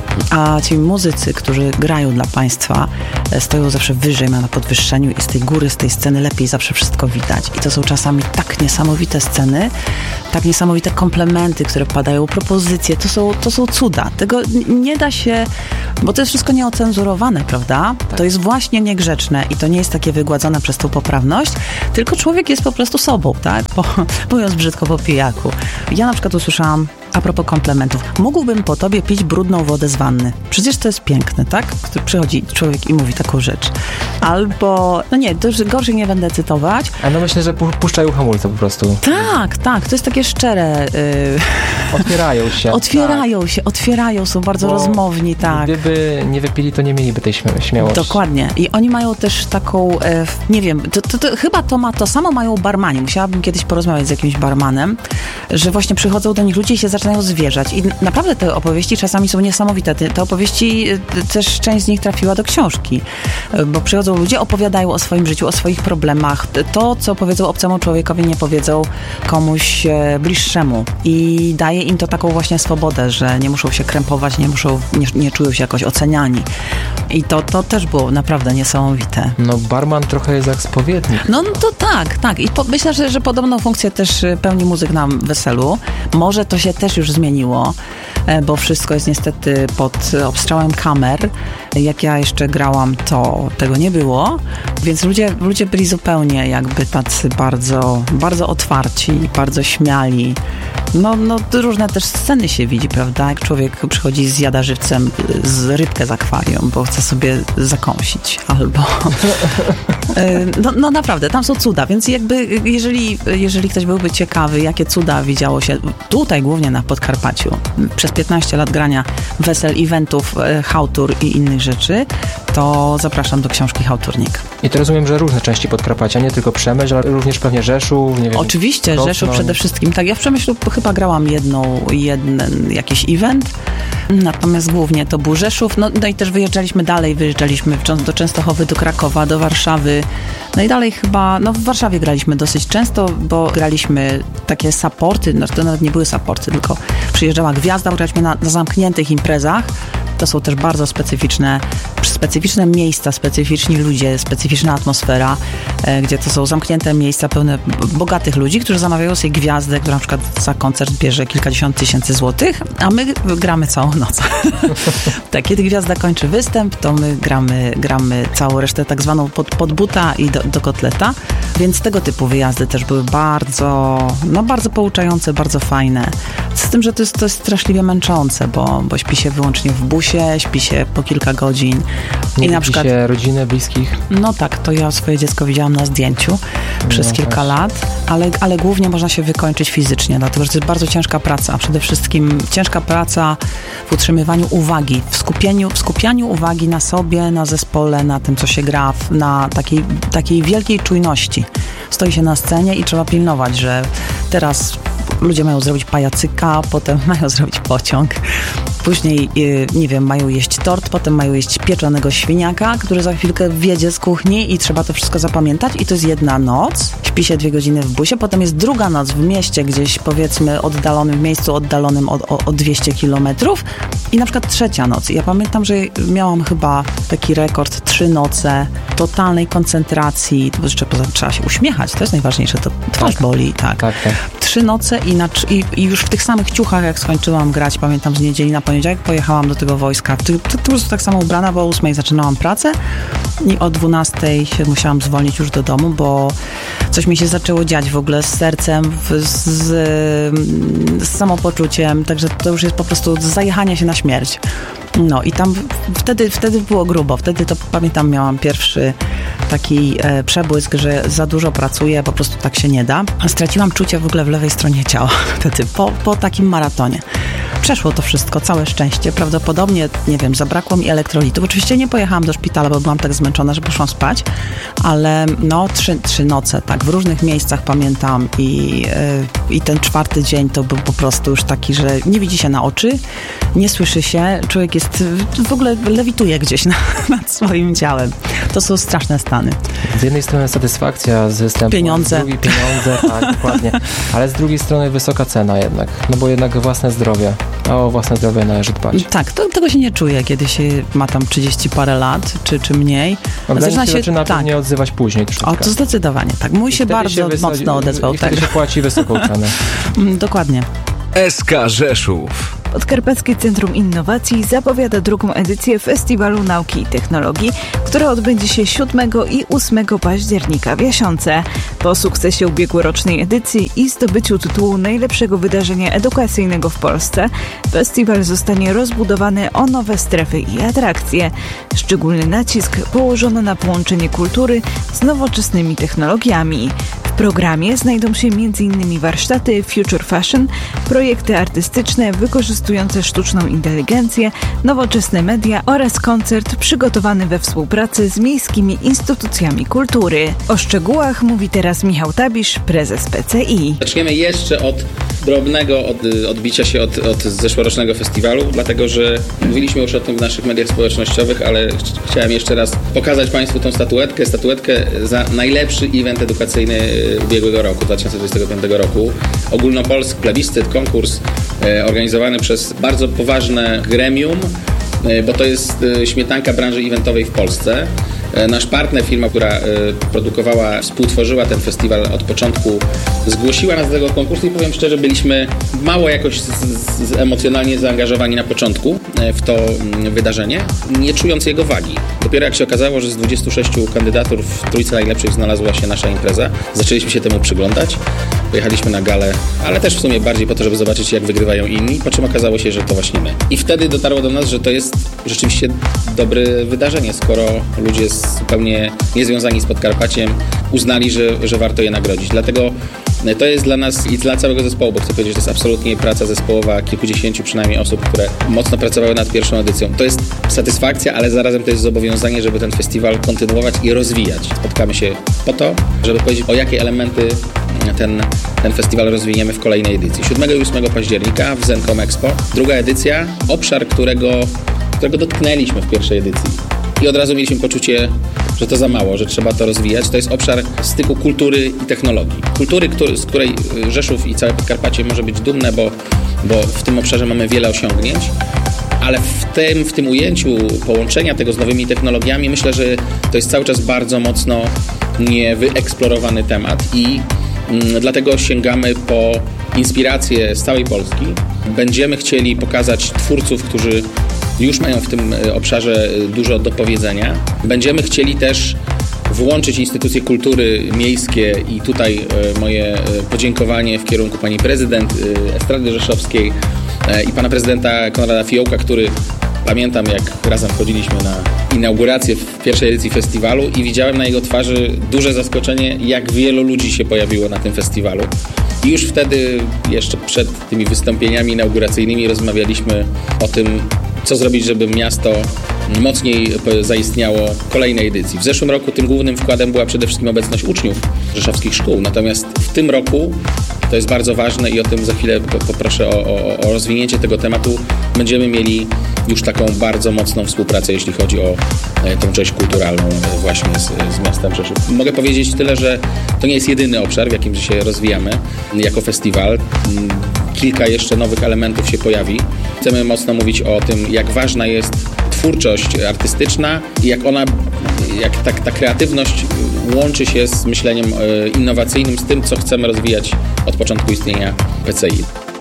Speaker 8: A ci muzycy, którzy grają dla państwa, stoją zawsze wyżej, na podwyższeniu i z tej góry, z tej sceny lepiej zawsze wszystko widać. I to są czasami tak niesamowite sceny, tak niesamowite komplementy, które padają, propozycje. To są cuda. Tego nie da się, bo to jest wszystko nieocenzurowane, prawda? Tak. To jest właśnie niegrzeczne i to nie jest takie wygładzone przez tą poprawność, tylko człowiek jest po prostu sobą, tak? Mówiąc brzydko po pijaku. Ja na przykład usłyszałam a propos komplementów. Mógłbym po tobie pić brudną wodę z wanny. Przecież to jest piękne, tak? Przychodzi człowiek i mówi taką rzecz. Albo, to już gorszych nie będę cytować.
Speaker 7: A myślę, że puszczają hamulce po prostu.
Speaker 8: Tak. To jest takie szczere. Otwierają, są bardzo rozmowni, tak.
Speaker 7: Gdyby nie wypili, to nie mieliby tej śmiałości.
Speaker 8: Dokładnie. I oni mają też taką, nie wiem, chyba to samo mają barmani. Musiałabym kiedyś porozmawiać z jakimś barmanem, że właśnie przychodzą do nich ludzie i się zaczynają zwierzać. I naprawdę te opowieści czasami są niesamowite. Te opowieści, też część z nich trafiła do książki, bo przychodzą ludzie, opowiadają o swoim życiu, o swoich problemach. To, co powiedzą obcemu człowiekowi, nie powiedzą komuś bliższemu. I daje im to taką właśnie swobodę, że nie muszą się krępować, nie czują się jakoś oceniani. I to też było naprawdę niesamowite.
Speaker 7: Barman trochę jest jak spowiednik.
Speaker 8: To tak. I myślę, że podobną funkcję też pełni muzyk na weselu. Może to się też już zmieniło, bo wszystko jest niestety pod obstrzałem kamer. Jak ja jeszcze grałam, to tego nie było, więc ludzie byli zupełnie jakby tacy bardzo, bardzo otwarci, bardzo śmiali. Różne też sceny się widzi, prawda? Jak człowiek przychodzi i zjada żywcem z rybkę z akwarium, bo chce sobie zakąsić, albo... naprawdę, tam są cuda, więc jakby jeżeli ktoś byłby ciekawy, jakie cuda widziało się tutaj, głównie na Podkarpaciu, przez 15 lat grania wesel, eventów, chałtur i innych rzeczy, to zapraszam do książki Chałturnik.
Speaker 7: I to rozumiem, że różne części Podkarpacia, nie tylko Przemyśl, ale również pewnie Rzeszów, nie wiem.
Speaker 8: Oczywiście, Krosno. Rzeszów przede wszystkim. Tak, ja w Przemyślu chyba grałam jeden jakiś event, natomiast głównie to był Rzeszów, i też wyjeżdżaliśmy do Częstochowy, do Krakowa, do Warszawy, i dalej chyba, w Warszawie graliśmy dosyć często, bo graliśmy takie supporty, to nawet nie były supporty, tylko przyjeżdżała gwiazda, graliśmy na zamkniętych imprezach. To są też bardzo specyficzne miejsca, specyficzni ludzie, specyficzna atmosfera, gdzie to są zamknięte miejsca pełne bogatych ludzi, którzy zamawiają sobie gwiazdę, która na przykład za koncert bierze kilkadziesiąt tysięcy złotych, a my gramy całą noc. Tak, kiedy gwiazda kończy występ, to my gramy całą resztę tak zwaną pod buta i do kotleta, więc tego typu wyjazdy też były bardzo pouczające, bardzo fajne. Z tym, że to jest straszliwie męczące, bo śpi się wyłącznie w busie, śpi się po kilka godzin.
Speaker 7: Nie widzi się rodziny, bliskich?
Speaker 8: No tak, to ja swoje dziecko widziałam na zdjęciu przez kilka lat, ale głównie można się wykończyć fizycznie, dlatego że to jest bardzo ciężka praca, a przede wszystkim ciężka praca w utrzymywaniu uwagi, w skupianiu uwagi na sobie, na zespole, na tym, co się gra, na takiej wielkiej czujności. Stoi się na scenie i trzeba pilnować, że teraz ludzie mają zrobić pajacyka, potem mają zrobić pociąg, później, nie wiem, mają jeść tort, potem mają jeść pieczonego świniaka, który za chwilkę wjedzie z kuchni i trzeba to wszystko zapamiętać i to jest jedna noc, śpi się 2 godziny w busie, potem jest druga noc w mieście, gdzieś powiedzmy w miejscu oddalonym o 200 kilometrów i na przykład trzecia noc. Ja pamiętam, że miałam chyba taki rekord 3 noce totalnej koncentracji, bo jeszcze trzeba się uśmiechać, to jest najważniejsze, to twarz boli, tak. 3 noce i już w tych samych ciuchach, jak skończyłam grać, pamiętam z niedzieli na poniedziałek, pojechałam do tego wojska. Po prostu tak samo ubrana, bo o 8 zaczynałam pracę i o 12 się musiałam zwolnić już do domu, bo coś mi się zaczęło dziać w ogóle z sercem, z samopoczuciem, także to już jest po prostu zajechanie się na śmierć. No i tam wtedy było grubo. Wtedy to pamiętam, miałam pierwszy taki przebłysk, że za dużo pracuję, po prostu tak się nie da. A straciłam czucie w ogóle w lewej stronie ciała wtedy, po takim maratonie. Przeszło to wszystko, całe szczęście. Prawdopodobnie, nie wiem, zabrakło mi elektrolitów. Oczywiście nie pojechałam do szpitala, bo byłam tak zmęczona, że poszłam spać, ale no 3 noce, tak, w różnych miejscach pamiętam i ten 4. dzień to był po prostu już taki, że nie widzi się na oczy, nie słyszy się, człowiek jest, w ogóle lewituje gdzieś nad swoim ciałem. To są straszne stany.
Speaker 7: Z jednej strony satysfakcja z występu,
Speaker 8: pieniądze.
Speaker 7: Z drugiej pieniądze, tak, dokładnie. Ale z drugiej strony wysoka cena jednak, no bo jednak własne zdrowie. A o własne zdrowie należy dbać.
Speaker 8: Tak, tego się nie czuje, kiedy się ma tam 30 parę lat, czy mniej.
Speaker 7: Organizm się zaczyna pewnie odzywać później troszeczkę.
Speaker 8: O, to zdecydowanie, tak. Mój się bardzo mocno odezwał.
Speaker 7: I wtedy się płaci wysoką cenę.
Speaker 8: Dokładnie.
Speaker 4: SK Rzeszów.
Speaker 2: Podkarpackie Centrum Innowacji zapowiada 2. edycję Festiwalu Nauki i Technologii, która odbędzie się 7 i 8 października w Jasionce. Po sukcesie ubiegłorocznej edycji i zdobyciu tytułu najlepszego wydarzenia edukacyjnego w Polsce, festiwal zostanie rozbudowany o nowe strefy i atrakcje. Szczególny nacisk położono na połączenie kultury z nowoczesnymi technologiami. W programie znajdą się m.in. warsztaty Future Fashion, projekty artystyczne wykorzystujące sztuczną inteligencję, nowoczesne media oraz koncert przygotowany we współpracy z miejskimi instytucjami kultury. O szczegółach mówi teraz Michał Tabisz, prezes PCI.
Speaker 9: Zaczniemy jeszcze od drobnego odbicia się od zeszłorocznego festiwalu, dlatego że mówiliśmy już o tym w naszych mediach społecznościowych, ale chciałem jeszcze raz pokazać Państwu tą statuetkę za najlepszy event edukacyjny ubiegłego roku, 2025 roku. Ogólnopolski plebiscyt, konkurs organizowany przez bardzo poważne gremium, bo to jest śmietanka branży eventowej w Polsce. Nasz partner, firma, która produkowała, współtworzyła ten festiwal od początku, zgłosiła nas do tego konkursu i powiem szczerze, byliśmy mało jakoś emocjonalnie zaangażowani na początku w to wydarzenie, nie czując jego wagi. Dopiero jak się okazało, że z 26 kandydatur w trójce najlepszych znalazła się nasza impreza, zaczęliśmy się temu przyglądać. Pojechaliśmy na galę, ale też w sumie bardziej po to, żeby zobaczyć, jak wygrywają inni, po czym okazało się, że to właśnie my. I wtedy dotarło do nas, że to jest rzeczywiście dobre wydarzenie, skoro ludzie zupełnie niezwiązani z Podkarpaciem uznali, że warto je nagrodzić. Dlatego to jest dla nas i dla całego zespołu, bo chcę powiedzieć, że to jest absolutnie praca zespołowa, kilkudziesięciu przynajmniej osób, które mocno pracowały nad pierwszą edycją. To jest satysfakcja, ale zarazem to jest zobowiązanie, żeby ten festiwal kontynuować i rozwijać. Spotkamy się po to, żeby powiedzieć, o jakie elementy ten festiwal rozwiniemy w kolejnej edycji. 7 i 8 października w Zencom Expo. Druga edycja, obszar, którego dotknęliśmy w pierwszej edycji. I od razu mieliśmy poczucie, że to za mało, że trzeba to rozwijać. To jest obszar styku kultury i technologii. Kultury, z której Rzeszów i całe Podkarpacie może być dumne, bo w tym obszarze mamy wiele osiągnięć, ale w tym ujęciu połączenia tego z nowymi technologiami myślę, że to jest cały czas bardzo mocno niewyeksplorowany temat i dlatego sięgamy po inspiracje z całej Polski. Będziemy chcieli pokazać twórców, którzy już mają w tym obszarze dużo do powiedzenia. Będziemy chcieli też włączyć instytucje kultury miejskie i tutaj moje podziękowanie w kierunku pani prezydent Estrady Rzeszowskiej i pana prezydenta Konrada Fiołka, który pamiętam, jak razem chodziliśmy na inaugurację w pierwszej edycji festiwalu i widziałem na jego twarzy duże zaskoczenie, jak wielu ludzi się pojawiło na tym festiwalu. I już wtedy, jeszcze przed tymi wystąpieniami inauguracyjnymi, rozmawialiśmy o tym, co zrobić, żeby miasto mocniej zaistniało kolejnej edycji. W zeszłym roku tym głównym wkładem była przede wszystkim obecność uczniów rzeszowskich szkół, natomiast w tym roku, to jest bardzo ważne i o tym za chwilę poproszę o rozwinięcie tego tematu, będziemy mieli już taką bardzo mocną współpracę, jeśli chodzi o tą część kulturalną właśnie z miastem Rzeszów. Mogę powiedzieć tyle, że to nie jest jedyny obszar, w jakim się rozwijamy jako festiwal. Kilka jeszcze nowych elementów się pojawi. Chcemy mocno mówić o tym, jak ważna jest twórczość artystyczna i jak ta kreatywność łączy się z myśleniem innowacyjnym, z tym, co chcemy rozwijać od początku istnienia PCI.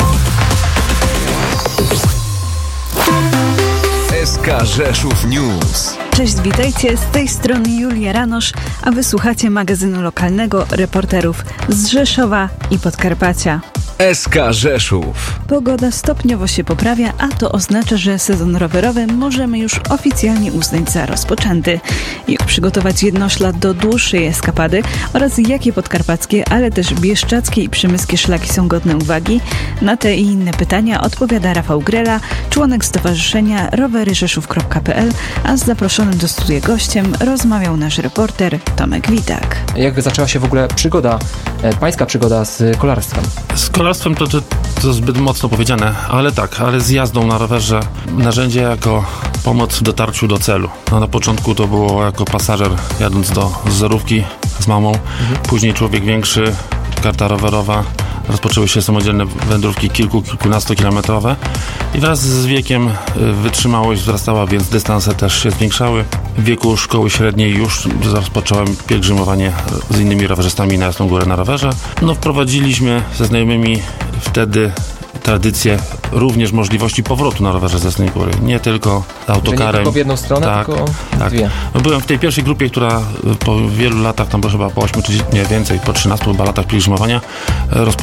Speaker 4: SK Rzeszów News.
Speaker 2: Cześć, witajcie, z tej strony Julia Ranosz, a wysłuchacie magazynu lokalnego reporterów z Rzeszowa i Podkarpacia.
Speaker 4: SK Rzeszów.
Speaker 2: Pogoda stopniowo się poprawia, a to oznacza, że sezon rowerowy możemy już oficjalnie uznać za rozpoczęty. Jak przygotować jednoślad do dłuższej eskapady oraz jakie podkarpackie, ale też bieszczackie i przemyskie szlaki są godne uwagi? Na te i inne pytania odpowiada Rafał Grela, członek stowarzyszenia roweryrzeszów.pl, a z zaproszonym do studia gościem rozmawiał nasz reporter Tomek Witak.
Speaker 7: Jak zaczęła się w ogóle pańska przygoda z kolarstwem?
Speaker 10: Z kolarstwem to zbyt mocno powiedziane, ale z jazdą na rowerze narzędzie jako pomoc w dotarciu do celu. No, na początku to było jako pasażer jadąc do zerówki z mamą, później człowiek większy, karta rowerowa, rozpoczęły się samodzielne wędrówki kilkunastokilometrowe i wraz z wiekiem wytrzymałość wzrastała, więc dystanse też się zwiększały. W wieku szkoły średniej już rozpocząłem pielgrzymowanie z innymi rowerzystami na Jasną Górę na rowerze. No, wprowadziliśmy ze znajomymi wtedy tradycję również możliwości powrotu na rowerze ze Jasnej Góry. Nie tylko autokarem.
Speaker 7: Nie tylko w jedną stronę, tylko dwie.
Speaker 10: No, byłem w tej pierwszej grupie, która po wielu latach, tam chyba po 8 czy nie więcej, po 13 chyba latach pielgrzymowania